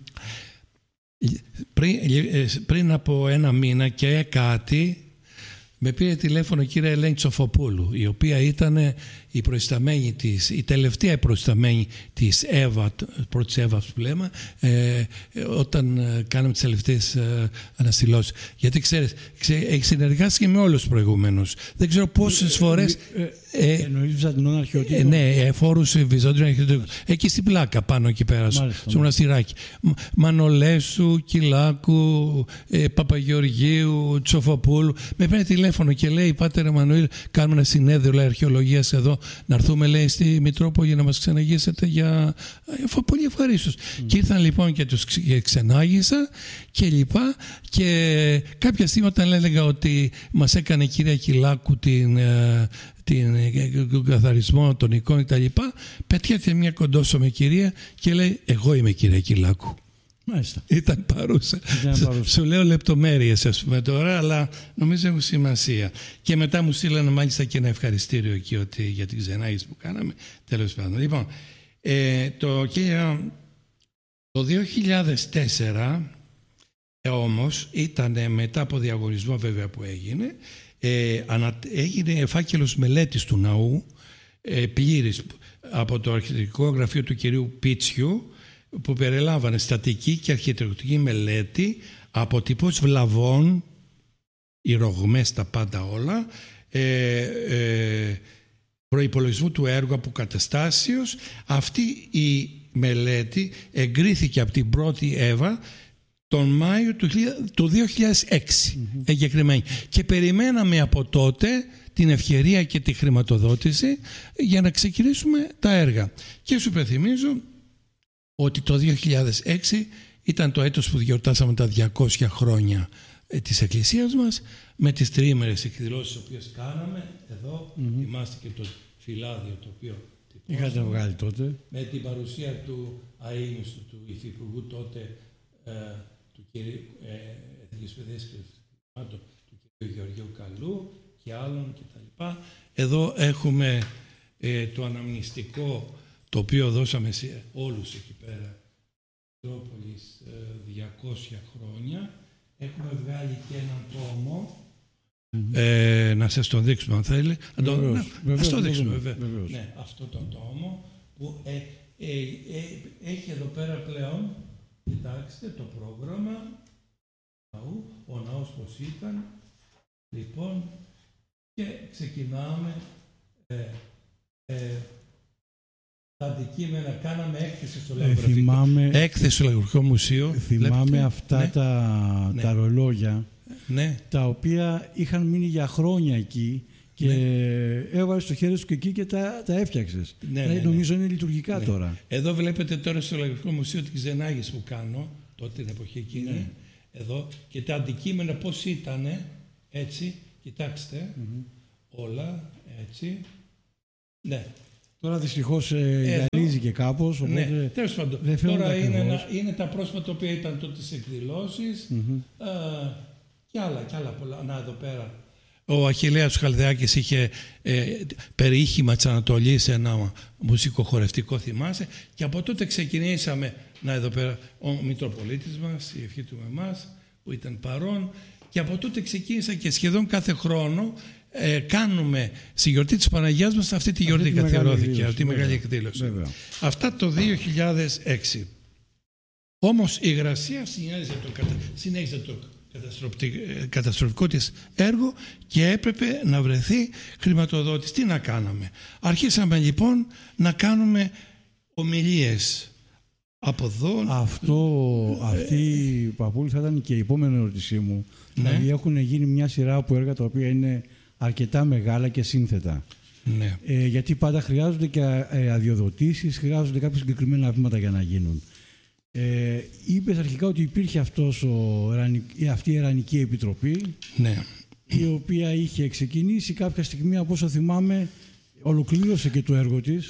Πριν από ένα μήνα και κάτι, με πήρε τηλέφωνο η κυρία Ελένη Τσοφοπούλου, η οποία ήταν η τελευταία προϊσταμένη της Εύα, πρώτης Εύα που λέμε, όταν κάναμε τις τελευταίες αναστηλώσεις. Γιατί ξέρεις, έχει συνεργάσει και με όλους τους προηγούμενους. Δεν ξέρω πόσες φορές... Εννοείς Βυζαντινών αρχαιοτήτων. Ναι, φόρους Βυζαντινών αρχαιοτήτων. Εκεί στην πλάκα πάνω εκεί πέρα, στο μοναστηράκι. Μανολέσου, Κυλάκου, Παπαγεωργίου, Τσοφοπούλου. Με παίρνει τηλέφωνο και λέει: Πάτερ Εμμανουήλ, κάνουμε ένα συνέδριο αρχαιολογίας εδώ. Να έρθουμε, λέει, στη Μητρόπολη για να μας ξεναγήσετε για... Πολύ ευχαρίστως. Και ήρθαν λοιπόν και τους ξενάγησα και λοιπά. Και κάποια στιγμή όταν έλεγα ότι μας έκανε η κυρία Κυλάκου τον καθαρισμό των εικόνων κτλ., πετιέται μια κοντόσωμη κυρία και λέει: εγώ είμαι κυρία Κυλάκου. Μάλιστα. Ήταν παρούσα. Σου λέω λεπτομέρειες, ας πούμε, τώρα, αλλά νομίζω έχουν σημασία. Και μετά μου στείλανε μάλιστα και ένα ευχαριστήριο εκεί για την ξενάγηση που κάναμε. Τέλος πάντων. Λοιπόν, το 2004 όμως ήταν μετά από διαγωνισμό βέβαια που έγινε, έγινε φάκελος μελέτης του ναού, πλήρης, από το αρχιτεκτονικό γραφείο του κυρίου Πίτσιου, που περιλάμβανε στατική και αρχιτεκτονική μελέτη, αποτυπώσεις βλαβών, οι ρογμές, τα πάντα όλα, προϋπολογισμού του έργου αποκαταστάσεως. Αυτή η μελέτη εγκρίθηκε από την πρώτη Εύα τον Μάιο του 2006, εγκεκριμένη. Και περιμέναμε από τότε την ευκαιρία και τη χρηματοδότηση για να ξεκινήσουμε τα έργα. Και σου υπενθυμίζω ότι το 2006 ήταν το έτος που γιορτάσαμε τα 200 χρόνια της Εκκλησίας μας, με τις τριήμερες εκδηλώσεις τις οποίες κάναμε. Εδώ θυμάστε και το φυλάδιο το οποίο είχατε βγάλει τότε. Με την παρουσία του αείμνηστου, του υφυπουργού τότε, του κυρίου Εθνικής Παιδείας και του κυρίου Γεωργίου Καλού και άλλων κτλ. Εδώ έχουμε το αναμνηστικό, το οποίο δώσαμε σε όλους εκεί πέρα, Μητρόπολης 200 χρόνια. Έχουμε βγάλει και έναν τόμο, να σας τον δείξουμε αν θέλει. Να το δείξουμε βέβαια. Ναι, αυτό το τόμο που έχει εδώ πέρα πλέον, κοιτάξτε το πρόγραμμα, ο ναός πως ήταν. Λοιπόν, και ξεκινάμε τα αντικείμενα, κάναμε έκθεση στο Λαγογραφικό. Έκθεση στο Λαγογραφικό Μουσείο. Θυμάμαι αυτά τα ρολόγια, τα οποία είχαν μείνει για χρόνια εκεί και έβαλες το χέρι σου και εκεί και τα έφτιαξες. Νομίζω είναι λειτουργικά τώρα. Εδώ βλέπετε τώρα στο Λαγογραφικό Μουσείο τις ξενάγες που κάνω, τότε την εποχή εκείνη. Εδώ, και τα αντικείμενα πώς ήτανε, έτσι, κοιτάξτε, όλα, έτσι. Ναι. Τώρα δυστυχώς γυαλίζει και κάπως, οπότε τέλος πάντων. Τώρα είναι τα πρόσωπα τα οποία ήταν τότε σε εκδηλώσεις και άλλα πολλά. Να, εδώ πέρα. Ο Αχιλλέας Χαλδεάκης είχε περιείχημα της Ανατολής, ένα μουσικοχορευτικό, θυμάσαι, και από τότε ξεκινήσαμε, να, εδώ πέρα ο Μητροπολίτης μας, η ευχή του με εμάς, που ήταν παρόν, και από τότε ξεκίνησα και σχεδόν κάθε χρόνο κάνουμε στη γιορτή της Παναγιάς μας αυτή τη γιορτή καθιερώθηκε, αυτή η μεγάλη εκδήλωση. Αυτά το 2006. Όμως η υγρασία συνέχιζε το καταστροφικό της έργο και έπρεπε να βρεθεί χρηματοδότης. Τι να κάναμε? Αρχίσαμε λοιπόν να κάνουμε ομιλίες από εδώ. Αυτή, Παπούλη, θα ήταν και η επόμενη ερώτησή μου. Δηλαδή έχουν γίνει μια σειρά από έργα τα οποία είναι αρκετά μεγάλα και σύνθετα. Γιατί πάντα χρειάζονται και αδειοδοτήσεις, χρειάζονται κάποια συγκεκριμένα βήματα για να γίνουν. Είπες αρχικά ότι υπήρχε αυτή η Ερανική Επιτροπή, η οποία είχε ξεκινήσει κάποια στιγμή, από όσο θυμάμαι, ολοκλήρωσε και το έργο της.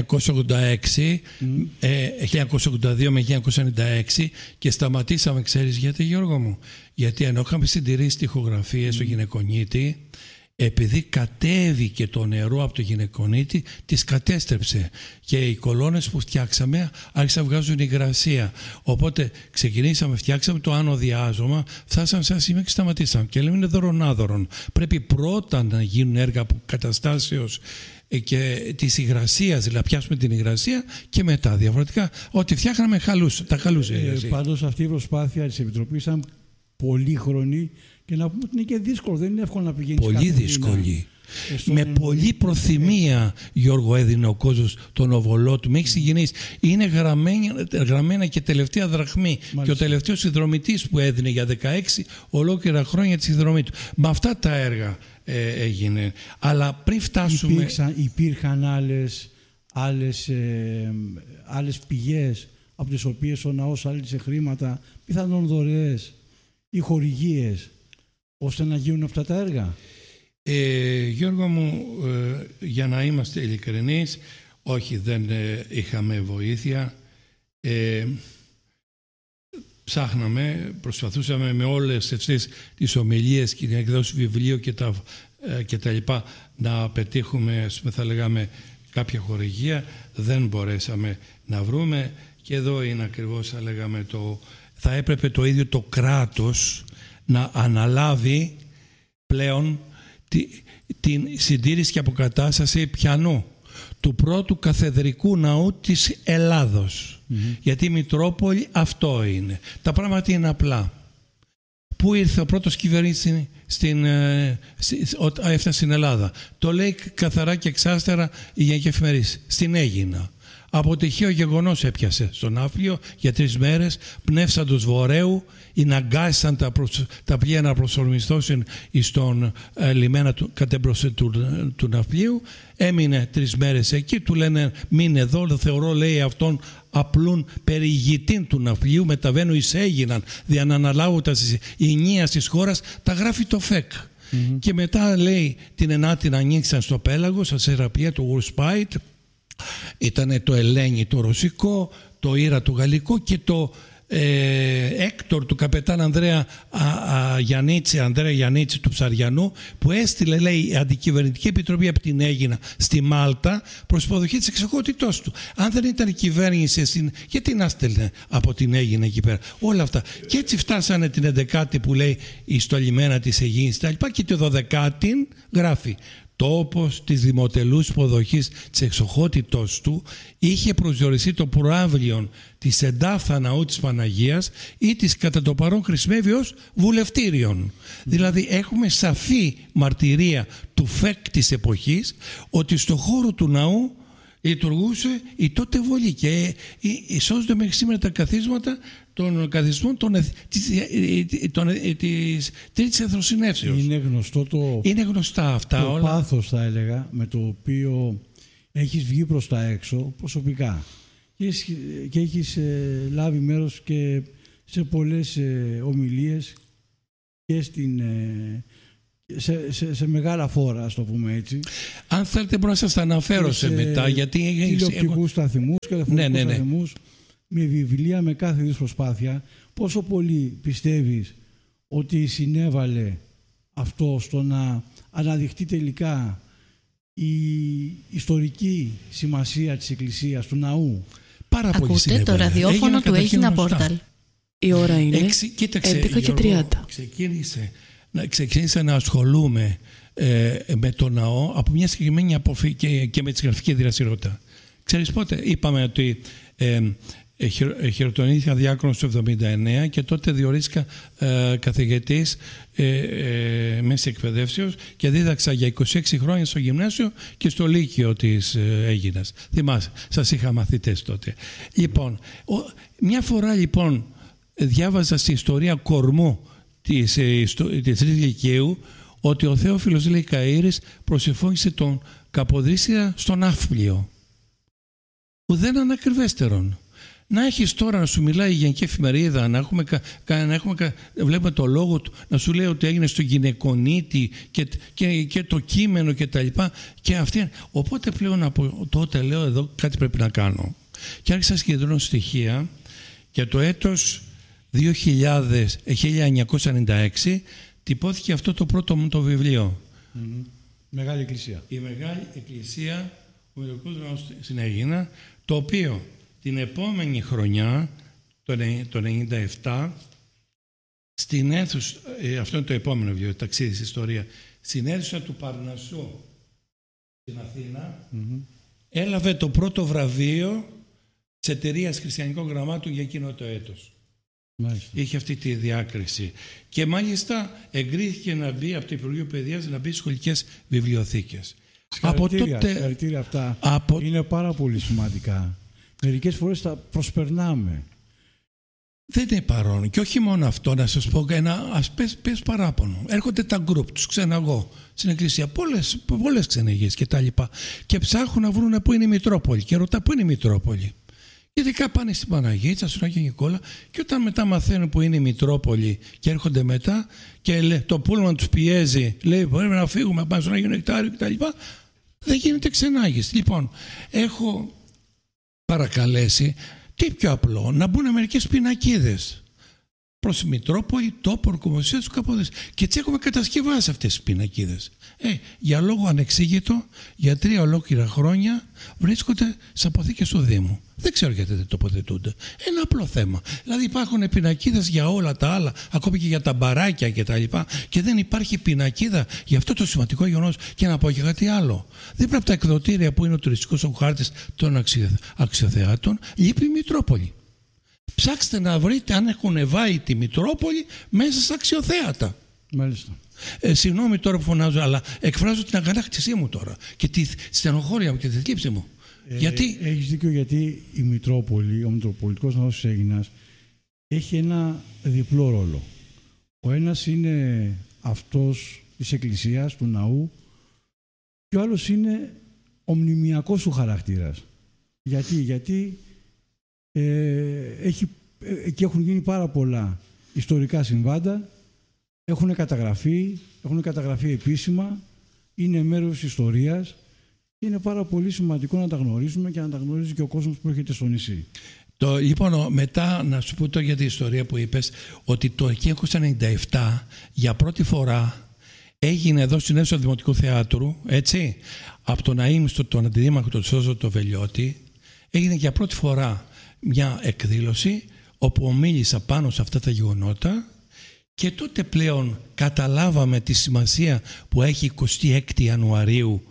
1982 με 1996 και σταματήσαμε, ξέρεις γιατί, Γιώργο μου? Γιατί ενώ είχαμε συντηρήσει τοιχογραφίες στο γυναικονίτη, επειδή κατέβηκε το νερό από το γυναικονίτη, τις κατέστρεψε και οι κολόνες που φτιάξαμε άρχισαν να βγάζουν υγρασία. Οπότε ξεκινήσαμε, φτιάξαμε το άνω διάζωμα, φτάσαμε σε ένα σημείο και σταματήσαμε. Και λέμε είναι δωρονάδωρον. Πρέπει πρώτα να γίνουν έργα από καταστάσεως και της υγρασίας, δηλαδή πιάσουμε την υγρασία και μετά διαφορετικά ό,τι φτιάχναμε τα χαλούσε. Πάντως αυτή η προσπάθεια της Επιτροπής ήταν πολύχρονη και να πούμε ότι είναι και δύσκολο, δεν είναι εύκολο να πηγαίνεις. Πολύ δύσκολη. Με πολλή προθυμία, Γιώργο, έδινε ο κόσμος τον οβολό του. Με έχει συγκινήσει. Είναι γραμμένα και τελευταία δραχμή. Μάλιστα. Και ο τελευταίος συνδρομητής που έδινε για 16 ολόκληρα χρόνια τη συνδρομή του. Με αυτά τα έργα έγινε. Αλλά πριν φτάσουμε. Υπήρχαν άλλες πηγές από τις οποίες ο ναός άλυσε χρήματα, πιθανόν δωρεές ή χορηγίες, ώστε να γίνουν αυτά τα έργα. Γιώργο μου, για να είμαστε ειλικρινείς, όχι, δεν είχαμε βοήθεια. Ψάχναμε, προσπαθούσαμε με όλες αυτές τις ομιλίες και την εκδόση βιβλίου και τα λοιπά να πετύχουμε, θα λέγαμε, κάποια χορηγία. Δεν μπορέσαμε να βρούμε, και εδώ είναι ακριβώς, θα λέγαμε, θα έπρεπε το ίδιο το κράτος να αναλάβει πλέον την συντήρηση και αποκατάσταση πιανού του πρώτου καθεδρικού ναού της Ελλάδος. Γιατί η Μητρόπολη αυτό είναι. Τα πράγματα είναι απλά. Πού ήρθε ο πρώτος κυβερνήτης όταν έφτασε στην Ελλάδα? Το λέει καθαρά και εξάστερα η Γενική Εφημερίδα. Στην Αίγινα. Από τυχαίο γεγονός έπιασε στον Ναύπλιο για 3 μέρες, πνεύσαντος βορέου, αναγκάσαν τα πλοία να προσορμιστώσουν στον λιμένα κατέμπροσθεν του Ναυπλίου. Έμεινε 3 μέρες εκεί, του λένε μείνε εδώ, θεωρώ, λέει, αυτόν απλούν περιηγητήν του Ναυπλίου, μεταβαίνω εις Αίγιναν, δια να αναλάβοντας η ενίας της χώρας, τα γράφει το ΦΕΚ. Και μετά, λέει, την Ενάτη να ανοίξαν στο πέλαγο, στα Σεραπία, το Ουρσπάιτ. Ήτανε το Ελένη το ρωσικό, το Ήρα το γαλλικό και το Έκτορ του καπετάν Ανδρέα Γιαννίτση του Ψαριανού, που έστειλε, λέει, η Αντικυβερνητική Επιτροπή από την Αίγινα στη Μάλτα προς υποδοχή της εξοχότητός του. Αν δεν ήταν η κυβέρνηση, γιατί να στέλνε από την Αίγινα εκεί πέρα? Όλα αυτά. Και έτσι φτάσανε την 11η που λέει στο λιμένα της Αιγίνης και το 12η γράφει τόπος της δημοτελούς υποδοχής της εξοχότητός του, είχε προσδιοριστεί το προαύλιον της εντάφθα ναού της Παναγίας ή της κατά το παρόν χρησιμεύει ως βουλευτήριον. Δηλαδή έχουμε σαφή μαρτυρία του ΦΕΚ της εποχής ότι στο χώρο του ναού λειτουργούσε η τότε βολή και σώζονται μέχρι σήμερα τα καθίσματα των καθισμών της Τρίτης Εθνοσυνεύσεως. Είναι γνωστά αυτά το όλα. πάθος, θα έλεγα, με το οποίο έχεις βγει προς τα έξω προσωπικά και έχεις λάβει μέρος και σε πολλές ομιλίες και σε μεγάλα φόρα, ας το πούμε έτσι. Αν θέλετε μπορώ να σας τα αναφέρω σε μετά, γιατί τηλεοπτικούς σταθμούς και τηλεφωνικούς σταθμούς, με βιβλία, με κάθε είδους προσπάθεια. Πόσο πολύ πιστεύεις ότι συνέβαλε αυτό στο να αναδειχτεί τελικά η ιστορική σημασία της Εκκλησίας, του ναού? Πάρα πολύ συνέβαλε. Ακούτε το ραδιόφωνο του Έγινα Πόρταλ. Η ώρα είναι 11:30. Ξεκίνησα να ασχολούμαι με το ναό από μια συγκεκριμένη αποφή και με τη γραφική δραστηριότητα. Ξέρεις πότε? Είπαμε ότι χειροτονήθηκα διάκονος το 1979 και τότε διορίστηκα καθηγητής μέσης εκπαιδεύσεως και δίδαξα για 26 χρόνια στο γυμνάσιο και στο λύκειο της Αίγινας. Θυμάσαι, σας είχα μαθητές τότε. Λοιπόν, μια φορά λοιπόν διάβαζα στην ιστορία κορμού της Τρίτης Λυκείου ότι ο Θεόφιλος, λέει, Καΐρης προσεφώνησε τον Καποδίστρια στον Ναύπλιο. Ουδέν ανακριβέστερον. Να έχεις τώρα να σου μιλάει η Γενική Εφημερίδα, βλέπουμε το λόγο του, να σου λέει ότι έγινε στο γυναικονίτη και το κείμενο και τα λοιπά. Και αυτή. Οπότε πλέον από τότε λέω εδώ κάτι πρέπει να κάνω. Και άρχισα να συγκεντρώνω στοιχεία και το έτος 1996 τυπώθηκε αυτό το πρώτο μου το βιβλίο. Μεγάλη Εκκλησία. Η Μεγάλη Εκκλησία, ο Ιερικός Ναός στην Αίγινα, το οποίο την επόμενη χρονιά, το 1997, στην αίθουσα, αυτό είναι το επόμενο βιβλίο, ταξίδι στην ιστορία, στην αίθουσα του Παρνασσού στην Αθήνα, έλαβε το πρώτο βραβείο της Εταιρείας Χριστιανικών Γραμμάτων για εκείνο το έτος. Μάλιστα. Είχε αυτή τη διάκριση. Και μάλιστα εγκρίθηκε να μπει από το Υπουργείο Παιδείας, να μπει στις σχολικές βιβλιοθήκες. Συγχαρητήρια αυτά. Είναι πάρα πολύ σημαντικά. Μερικές φορές τα προσπερνάμε. Δεν είναι παρόν. Και όχι μόνο αυτό, να σας πω πες παράπονο. Έρχονται τα γκρουπ, τους ξεναγώ στην Εκκλησία, πολλές ξεναγίες και τα λοιπά. Και ψάχνουν να βρουν πού είναι η Μητρόπολη. Και ρωτά πού είναι η Μητρόπολη. Ειδικά πάνε στην Παναγίτσα, στον Άγιο Νικόλα, και όταν μετά μαθαίνουν που είναι η Μητρόπολη και έρχονται μετά και το πούλμαν τους πιέζει, λέει πρέπει να φύγουμε, πάμε στον Άγιο Νεκτάριο κτλ. Δεν γίνεται ξενάγηση. Λοιπόν, έχω παρακαλέσει τι πιο απλό, να μπουν μερικές πινακίδες προς Μητρόπολη, τόπο, ορκομοσία του Καποδίστρια. Και έτσι έχουμε κατασκευάσει αυτές τις πινακίδες. Για λόγο ανεξήγητο, για 3 ολόκληρα χρόνια βρίσκονται στις αποθήκες του Δήμου. Δεν ξέρω γιατί δεν τοποθετούνται. Ένα απλό θέμα. Δηλαδή υπάρχουν πινακίδες για όλα τα άλλα, ακόμη και για τα μπαράκια κτλ. Και δεν υπάρχει πινακίδα για αυτό το σημαντικό γεγονός. Και να πω και κάτι άλλο. Δίπλα από τα εκδοτήρια που είναι ο τουριστικός χάρτης των αξιοθεάτων, λείπει η Μητρόπολη. Ψάξτε να βρείτε αν έχουν βάλει τη Μητρόπολη μέσα στα αξιοθέατα. Μάλιστα. Συγγνώμη τώρα που φωνάζω, αλλά εκφράζω την αγανάκτησή μου τώρα και τη στενοχώρια μου και τη θλίψη μου. Έχεις δίκιο, γιατί η Μητρόπολη, ο Μητροπολιτικός Ναός της Αίγινας, έχει ένα διπλό ρόλο. Ο ένας είναι αυτός της Εκκλησίας, του ναού, και ο άλλος είναι ο μνημειακός του χαρακτήρας. Γιατί εκεί έχουν γίνει πάρα πολλά ιστορικά συμβάντα, έχουν καταγραφεί επίσημα, είναι μέρος της ιστορίας. Είναι πάρα πολύ σημαντικό να τα γνωρίζουμε και να τα γνωρίζει και ο κόσμος που έρχεται στο νησί. Λοιπόν, μετά να σου πω για την ιστορία που είπες, ότι το 1997 για πρώτη φορά έγινε εδώ στην αίθουσα του Δημοτικού Θεάτρου, έτσι, από τον αείμνηστο, τον αντιδήμαρχο, τον Σώζο, τον Βελιώτη, έγινε για πρώτη φορά μια εκδήλωση όπου μίλησα πάνω σε αυτά τα γεγονότα Και τότε πλέον καταλάβαμε τη σημασία που έχει 26 Ιανουαρίου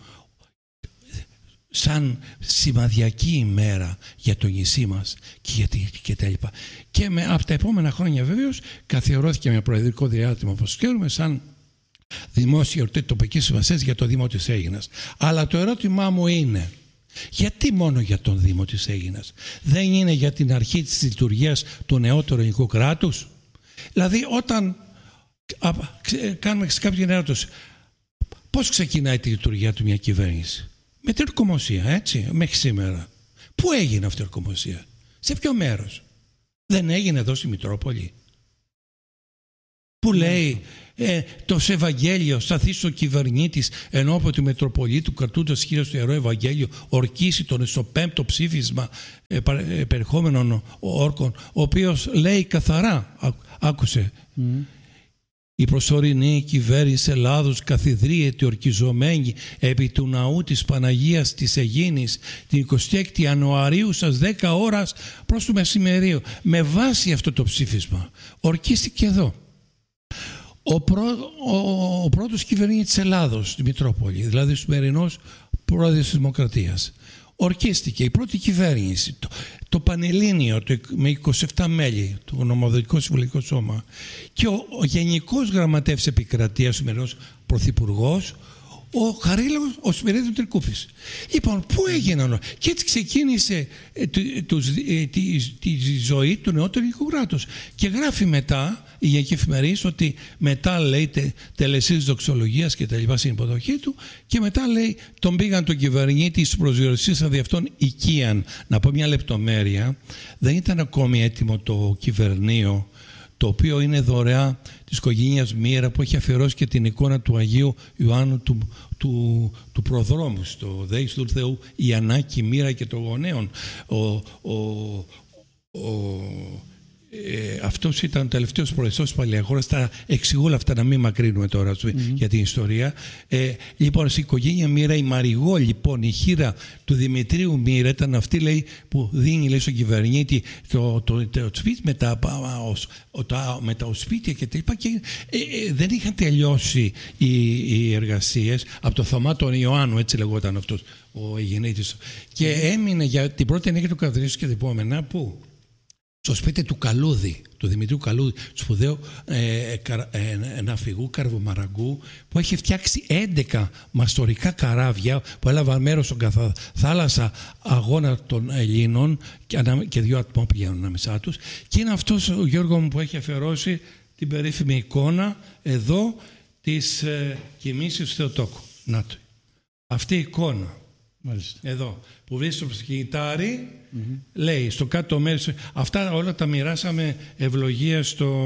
σαν σημαδιακή ημέρα για το νησί μας και τα λοιπά. Και από τα επόμενα χρόνια βέβαιως καθιερώθηκε με προεδρικό διάστημα, όπως ξέρουμε, σαν δημόσια γιορτή τοπικής σημασίας για το Δήμο της Αίγινας. Αλλά το ερώτημά μου είναι, γιατί μόνο για τον Δήμο της Αίγινας? Δεν είναι για την αρχή της λειτουργίας του νεότερου ελληνικού κράτους? Δηλαδή όταν κάνουμε κάποια ερώτηση, πώς ξεκινάει τη λειτουργία του μια κυβέρνηση? Με την ορκομοσία, έτσι, μέχρι σήμερα. Πού έγινε αυτή η ορκομοσία? Σε ποιο μέρος? Δεν έγινε εδώ στη Μητρόπολη? Που λέει το Ευαγγέλιο, σταθείς ο κυβερνήτης ενώπιον του Μητροπολίτου κρατούντας χείρα στο Ιερό Ευαγγέλιο, ορκίσει τον στο 5ο ψήφισμα περιεχόμενων όρκων, ο οποίος λέει καθαρά, άκουσε, η προσωρινή κυβέρνηση Ελλάδος καθιδρύεται ορκιζομένη επί του ναού της Παναγίας της Αιγίνης την 26η Ιανουαρίου στις 10 ώρας προς το μεσημερίο. Με βάση αυτό το ψήφισμα ορκίστηκε εδώ ο πρώτος κυβερνήτης της Ελλάδος στη Μητρόπολη, δηλαδή ο σημερινός πρόεδρος της Δημοκρατίας. Ορκίστηκε η πρώτη κυβέρνηση, το Πανελλήνιο με 27 μέλη, το Νομοθετικό Συμβουλευτικό Σώμα, και ο Γενικός Γραμματεύς Επικρατείας, ο σημερινός Πρωθυπουργός, ο Χαρίλαος, ο Σπυρίδης Τρικούπης. Λοιπόν, πού έγιναν? Και έτσι ξεκίνησε τη ζωή του νεότερου ελληνικού κράτους. Και γράφει μετά η Γενική Εφημερίδα ότι μετά, λέει, τελεσίες δοξολογίας και τα λοιπά στην υποδοχή του, και μετά, λέει, τον πήγαν τον κυβερνήτη στους προσδιορισμοί δι' αυτόν οικίαν. Να πω μια λεπτομέρεια, δεν ήταν ακόμη έτοιμο το κυβερνείο, το οποίο είναι δωρεά της οικογένειας Μοίρα, που έχει αφιερώσει και την εικόνα του Αγίου Ιωάννου του προδρόμου στο Δέης του Θεού, η Ανάκη Μοίρα και των γονέων. Αυτός ήταν ο τελευταίος προεδρός της Παλαιαγόρας. Τα εξηγώ όλα αυτά, να μην μακρύνουμε τώρα για την ιστορία. Λοιπόν, στην οικογένεια Μοίρα, η Μαριγό, λοιπόν, η χείρα του Δημητρίου Μοίρα, ήταν αυτή, λέει, που δίνει, λέει, στον κυβερνήτη το σπίτι με τα οσπίτια και τα λοιπά. Και δεν είχαν τελειώσει οι εργασίες από το Θωμά τον Ιωάννου, έτσι λεγόταν αυτός ο γεννήτης. Και έμεινε για την πρώτη ενέργεια του καθαρίσεως και την επόμενα, πού? Στο σπίτι του Καλούδη, του Δημητρίου Καλούδη, του σπουδαίου ναυπηγού Καρβομαραγκού, που έχει φτιάξει 11 μαστορικά καράβια που έλαβαν μέρος στον θάλασσα αγώνα των Ελλήνων και 2 ατμόπλια ανάμεσά τους. Και είναι αυτός ο Γιώργο μου που έχει αφιερώσει την περίφημη εικόνα εδώ της κοιμήσεως του Θεοτόκου. Να το. Αυτή η εικόνα. Μάλιστα. Εδώ που βρίσκεται στο σκηνητάρι, λέει στο κάτω μέρος, αυτά όλα τα μοιράσαμε ευλογία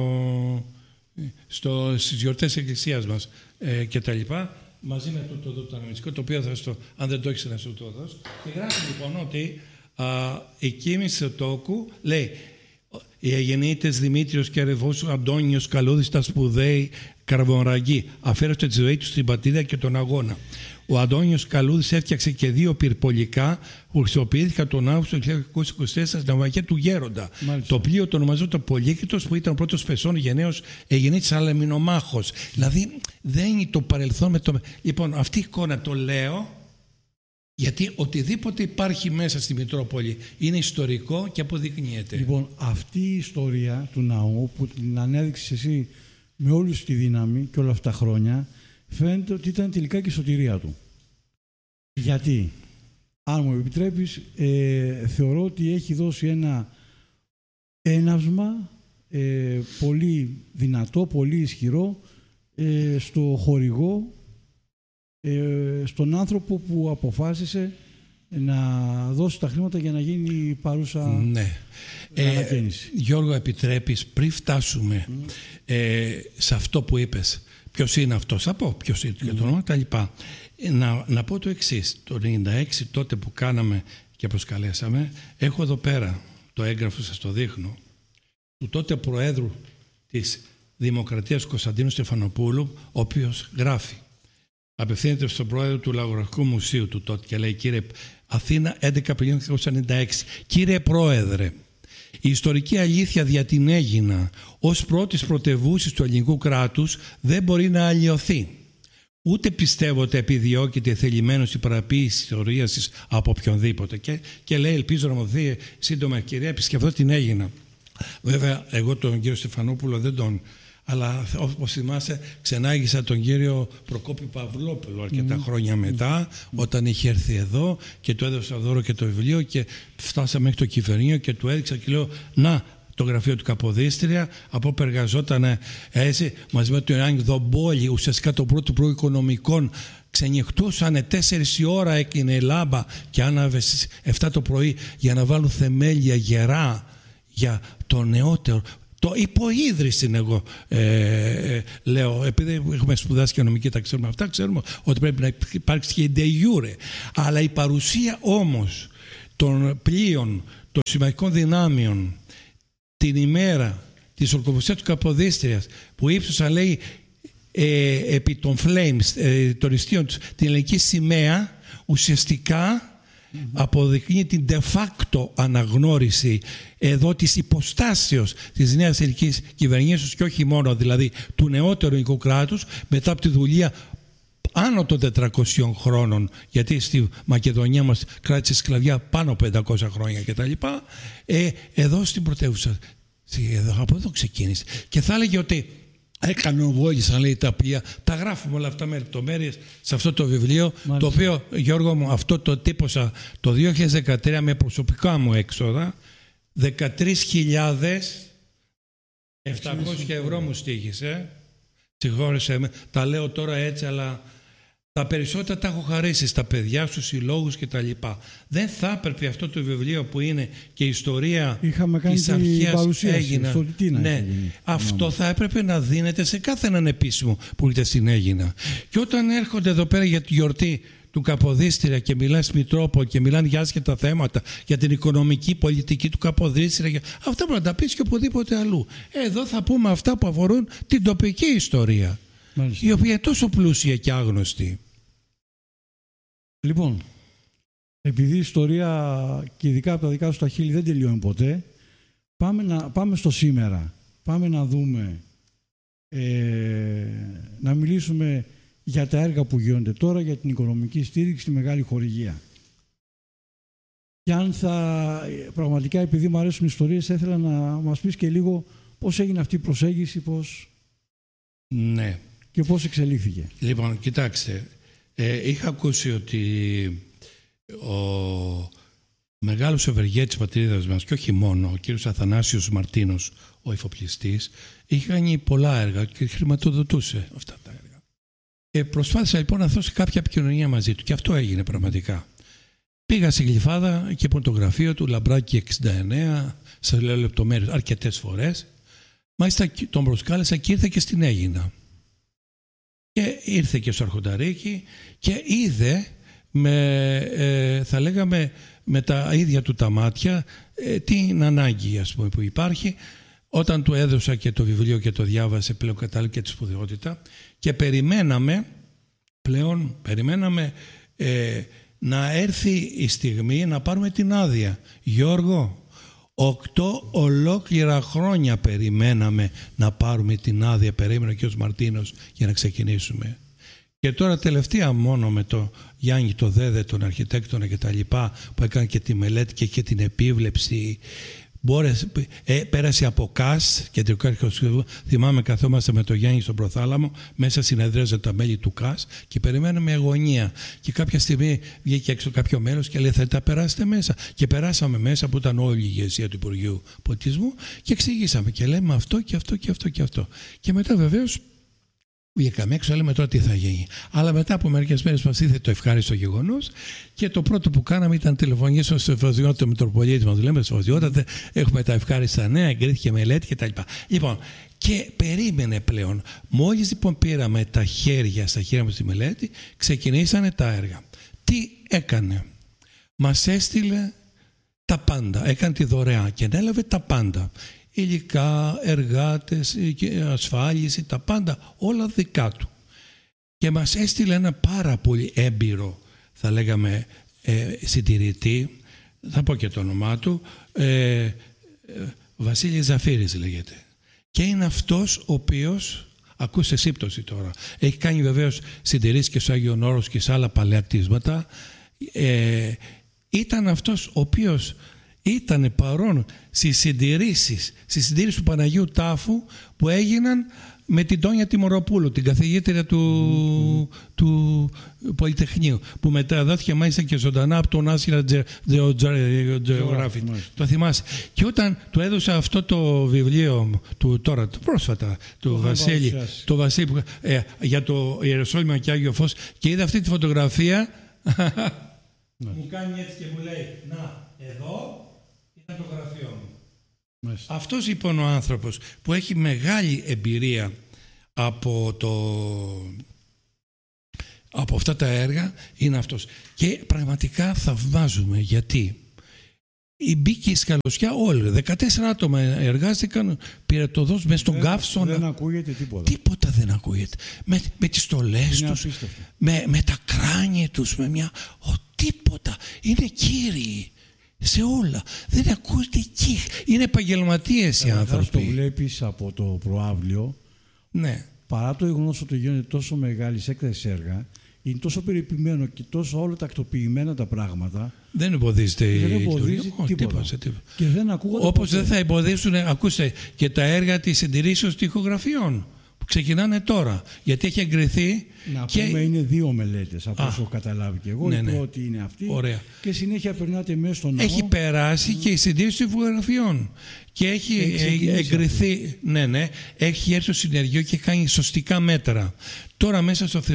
στις γιορτές της Εκκλησίας μας και τα λοιπά, μαζί με το αναμνηστικό, το οποίο αν δεν το έχεις να σου το δώσω. Και γράφει λοιπόν ότι η κοίμηση του Θεοτόκου, λέει, οι αγεννήτες Δημήτριος και Αρεβός, Αντώνιος Καλούδης, τα σπουδαίοι Καρβομαραγκοί, αφαίρεστε τη ζωή τους στην πατρίδα και τον αγώνα. Ο Αντώνιος Καλούδης έφτιαξε και 2 πυρπολικά που χρησιμοποιήθηκαν τον Αύγουστο του 1924 στην ναυαγία του Γέροντα. Μάλιστα. Το πλοίο το ονομαζόταν Πολύκριτος, που ήταν ο πρώτος πεσόν γενναίος εγεννήτης αλλά μηνομάχος. Δηλαδή δεν είναι το παρελθόν με το... Λοιπόν, αυτή η εικόνα το λέω γιατί οτιδήποτε υπάρχει μέσα στη Μητρόπολη είναι ιστορικό και αποδεικνύεται. Λοιπόν, αυτή η ιστορία του ναού που την ανέδειξες εσύ με όλη τη δύναμη και όλα αυτά τα χρόνια, φαίνεται ότι ήταν τελικά και η σωτηρία του. Γιατί, αν μου επιτρέπεις, θεωρώ ότι έχει δώσει ένα έναυσμα πολύ δυνατό, πολύ ισχυρό στο χορηγό, στον άνθρωπο που αποφάσισε να δώσει τα χρήματα για να γίνει η παρούσα ανακαίνιση. Γιώργο, επιτρέπεις, πριν φτάσουμε σε αυτό που είπες, ποιος είναι αυτός, θα πω ποιος είναι και το όνομα, τα λοιπά. Να πω το εξής. Το 1996, τότε που κάναμε και προσκαλέσαμε, έχω εδώ πέρα το έγγραφο, σας το δείχνω, του τότε Προέδρου της Δημοκρατίας Κωνσταντίνου Στεφανοπούλου, ο οποίος γράφει, απευθύνεται στον Πρόεδρο του Λαογραφικού Μουσείου του τότε και λέει, κύριε Αθήνα 11 Απριλίου 1996, κύριε Πρόεδρε, Η ιστορική αλήθεια δια την Αίγινα ως πρώτης πρωτευούσης του ελληνικού κράτους δεν μπορεί να αλλοιωθεί. Ούτε πιστεύω ότι επιδιώκεται θελημένος η παραποίηση της ιστορίας της από οποιονδήποτε. Και λέει, ελπίζω να μου δει σύντομα ευκαιρία, επισκεφθώ την Αίγινα. Βέβαια, εγώ τον κύριο Στεφανόπουλο δεν τον... Αλλά όπως θυμάσαι, ξενάγησα τον κύριο Προκόπη Παυλόπουλο αρκετά χρόνια μετά, όταν είχε έρθει εδώ και του έδωσα δώρο και το βιβλίο και φτάσαμε μέχρι το κυβερνείο και του έδειξα και λέω, να, το γραφείο του Καποδίστρια, από όπου εργαζόταν έτσι μαζί με τον Ιωάννη Δομπόλη, ουσιαστικά το πρώτο Υπουργό Οικονομικών. Ξενυχτούσανε 4 η ώρα εκείνη η λάμπα και άναβε στις 7 το πρωί για να βάλουν θεμέλια γερά για το νεότερο. Το υποίδρυση εγώ λέω, επειδή έχουμε σπουδάσει και νομική, τα ξέρουμε αυτά, ξέρουμε ότι πρέπει να υπάρξει και η de jure. Αλλά η παρουσία όμως των πλοίων, των συμμαχικών δυνάμεων, την ημέρα της ορκοποσίας του Καποδίστριας, που ύψωσαν, λέει, επί των flames, των ιστίων τους, την ελληνική σημαία, ουσιαστικά αποδεικνύει την de facto αναγνώριση εδώ της υποστάσεως της νέας ελληνικής κυβερνήσεως και όχι μόνο δηλαδή του νεότερου ελληνικού κράτους μετά από τη δουλεία άνω των 400 χρόνων, γιατί στη Μακεδονία μας κράτησε σκλαβιά πάνω από 500 χρόνια κτλ. Εδώ στην πρωτεύουσα, από εδώ ξεκίνησε. Και θα έλεγε ότι κανοβόλησαν, λέει, τα πλοία. Τα γράφουμε όλα αυτά με λεπτομέρειες σε αυτό το βιβλίο. Μάλιστα. Το οποίο, Γιώργο μου, αυτό το τύπωσα το 2013 με προσωπικά μου έξοδα. 13.700 ευρώ μου στοίχησε. Συγχώρεσέ με. Τα λέω τώρα έτσι, αλλά τα περισσότερα τα έχω χαρίσει στα παιδιά, στους συλλόγους κτλ. Δεν θα έπρεπε αυτό το βιβλίο που είναι και η ιστορία της αρχαίας Αίγινα. Ναι, αυτό θα έπρεπε να δίνεται σε κάθε έναν επίσημο που ήρθε στην Αίγινα. Και όταν έρχονται εδώ πέρα για τη γιορτή του Καποδίστρια και μιλάνε στη Μητρόπολη και μιλάνε για άσχετα θέματα, για την οικονομική πολιτική του Καποδίστρια, αυτά μπορεί να τα πεις και οπουδήποτε αλλού. Εδώ θα πούμε αυτά που αφορούν την τοπική ιστορία. Μάλιστα. Η οποία είναι τόσο πλούσια και άγνωστη. Λοιπόν, επειδή η ιστορία και ειδικά από τα δικά σου τα χείλη δεν τελειώνει ποτέ, πάμε στο σήμερα. Πάμε να δούμε, να μιλήσουμε για τα έργα που γίνονται τώρα, για την οικονομική στήριξη, τη μεγάλη χορηγία. Και αν πραγματικά, επειδή μου αρέσουν οι ιστορίες, θα ήθελα να μας πεις και λίγο πώς έγινε αυτή η προσέγγιση, ναι. Και πώς εξελίχθηκε. Λοιπόν, κοιτάξτε, είχα ακούσει ότι ο μεγάλος ευεργέτης πατρίδας μας, και όχι μόνο, ο κύριος Αθανάσιος Μαρτίνος, ο εφοπλιστής, είχε κάνει πολλά έργα και χρηματοδοτούσε αυτά τα έργα. Προσπάθησα λοιπόν να δώσω κάποια επικοινωνία μαζί του και αυτό έγινε πραγματικά. Πήγα στη Γλυφάδα και από το γραφείο του, Λαμπράκη 69, σας λέω λεπτομέρειες αρκετές φορές. Μάλιστα τον προσκάλεσα και ήρθε και στην Αίγινα. Και ήρθε και στο Αρχονταρίκι και είδε, θα λέγαμε, με τα ίδια του τα μάτια την ανάγκη, ας πούμε, που υπάρχει. Όταν του έδωσα και το βιβλίο και το διάβασε, πλέον κατάλαβε και τη σπουδαιότητα και περιμέναμε να έρθει η στιγμή να πάρουμε την άδεια. Γιώργο, 8 ολόκληρα χρόνια περιμέναμε να πάρουμε την άδεια, περίμενε και ο Μαρτίνος για να ξεκινήσουμε. Και τώρα τελευταία μόνο με το Γιάννη το Δέδε, τον αρχιτέκτονα και τα λοιπά, που έκανε και τη μελέτη και την επίβλεψη, πέρασε από ΚΑΣ, κεντρικό αρχαιοσχέδιο. Θυμάμαι, καθόμαστε με τον Γιάννη στον Προθάλαμο, μέσα συνεδρίαζαν τα μέλη του ΚΑΣ και περιμέναμε αγωνία. Και κάποια στιγμή βγήκε έξω κάποιο μέλος και λέει: θα τα περάσετε μέσα. Και περάσαμε μέσα, που ήταν όλη η ηγεσία του Υπουργείου Πολιτισμού, και εξηγήσαμε και λέμε αυτό και αυτό και αυτό και αυτό. Και μετά βεβαίως βγήκαμε έξω, λέμε τώρα τι θα γίνει. Αλλά μετά από μερικές μέρες μας ήρθε το ευχάριστο γεγονός και το πρώτο που κάναμε ήταν τηλεφωνήσουμε στο Εφοδιότητα Μητροπολίτη μας. Λέμε στο Εφοδιότητα, έχουμε τα ευχάριστα νέα, εγκρίθηκε μελέτη κτλ. Λοιπόν, και περίμενε πλέον. Μόλις λοιπόν πήραμε τα χέρια στα χέρια μας τη μελέτη, ξεκινήσανε τα έργα. Τι έκανε? Μας έστειλε τα πάντα, έκανε τη δωρεά και έλαβε τα πάντα. Υλικά, εργάτες, ασφάλιση, τα πάντα, όλα δικά του. Και μας έστειλε ένα πάρα πολύ έμπειρο, θα λέγαμε, συντηρητή, θα πω και το όνομά του, Βασίλης Ζαφύρης λέγεται. Και είναι αυτός ο οποίος, ακούσε σύμπτωση τώρα, έχει κάνει βεβαίως συντηρήσεις και στο Άγιον Όρος και σε άλλα παλαιά κτίσματα. Ήταν αυτός ο οποίος ήταν παρόν στις συντηρήσεις του Παναγίου Τάφου που έγιναν με την Τόνια Τιμωροπούλου, την καθηγήτρια του Πολυτεχνείου, που μετά δόθηκε μάλιστα και ζωντανά από τον National Geographic. Το θυμάσαι. Και όταν του έδωσα αυτό το βιβλίο του τώρα, πρόσφατα, του Βασίλη, για το Ιεροσόλυμα και Άγιο Φως, και είδα αυτή τη φωτογραφία, μου κάνει έτσι και μου λέει, να, εδώ είναι το γραφείο μου. Αυτός λοιπόν ο άνθρωπος που έχει μεγάλη εμπειρία από αυτά τα έργα είναι αυτός. Και πραγματικά θαυμάζουμε, γιατί μπήκε η σκαλωσιά όλοι. 14 άτομα εργάστηκαν, πήρε το δός μέσα στον καύσωνα. Δεν ακούγεται τίποτα. Τίποτα δεν ακούγεται. Με τις στολές τους, με τα κράνια τους, τίποτα. Είναι κύριοι σε όλα. Δεν ακούγεται εκεί. Είναι επαγγελματίες οι άνθρωποι. Το βλέπεις από το προαύλιο. Ναι. Παρά το γεγονός ότι γίνονται τόσο μεγάλη έκταση έργα, είναι τόσο περιποιημένο και τόσο όλα τακτοποιημένα τα πράγματα. Δεν εμποδίζεται τίποτα. Και δεν ακούγονται. Όπως δεν θα εμποδίσουν, ακούστε, και τα έργα της συντηρήσεως τοιχογραφιών που ξεκινάνε τώρα. Γιατί έχει εγκριθεί. Να πούμε, είναι 2 μελέτες, από όσο έχω καταλάβει και εγώ. Η πρώτη είναι αυτή. Ωραία. Και συνέχεια περνάτε μέσα στον ναό. Έχει περάσει και η συντήρηση τοιχογραφιών. Και έχει εγκριθεί. Ναι, έχει έρθει στο συνεργείο και κάνει σωστικά μέτρα. Τώρα μέσα στο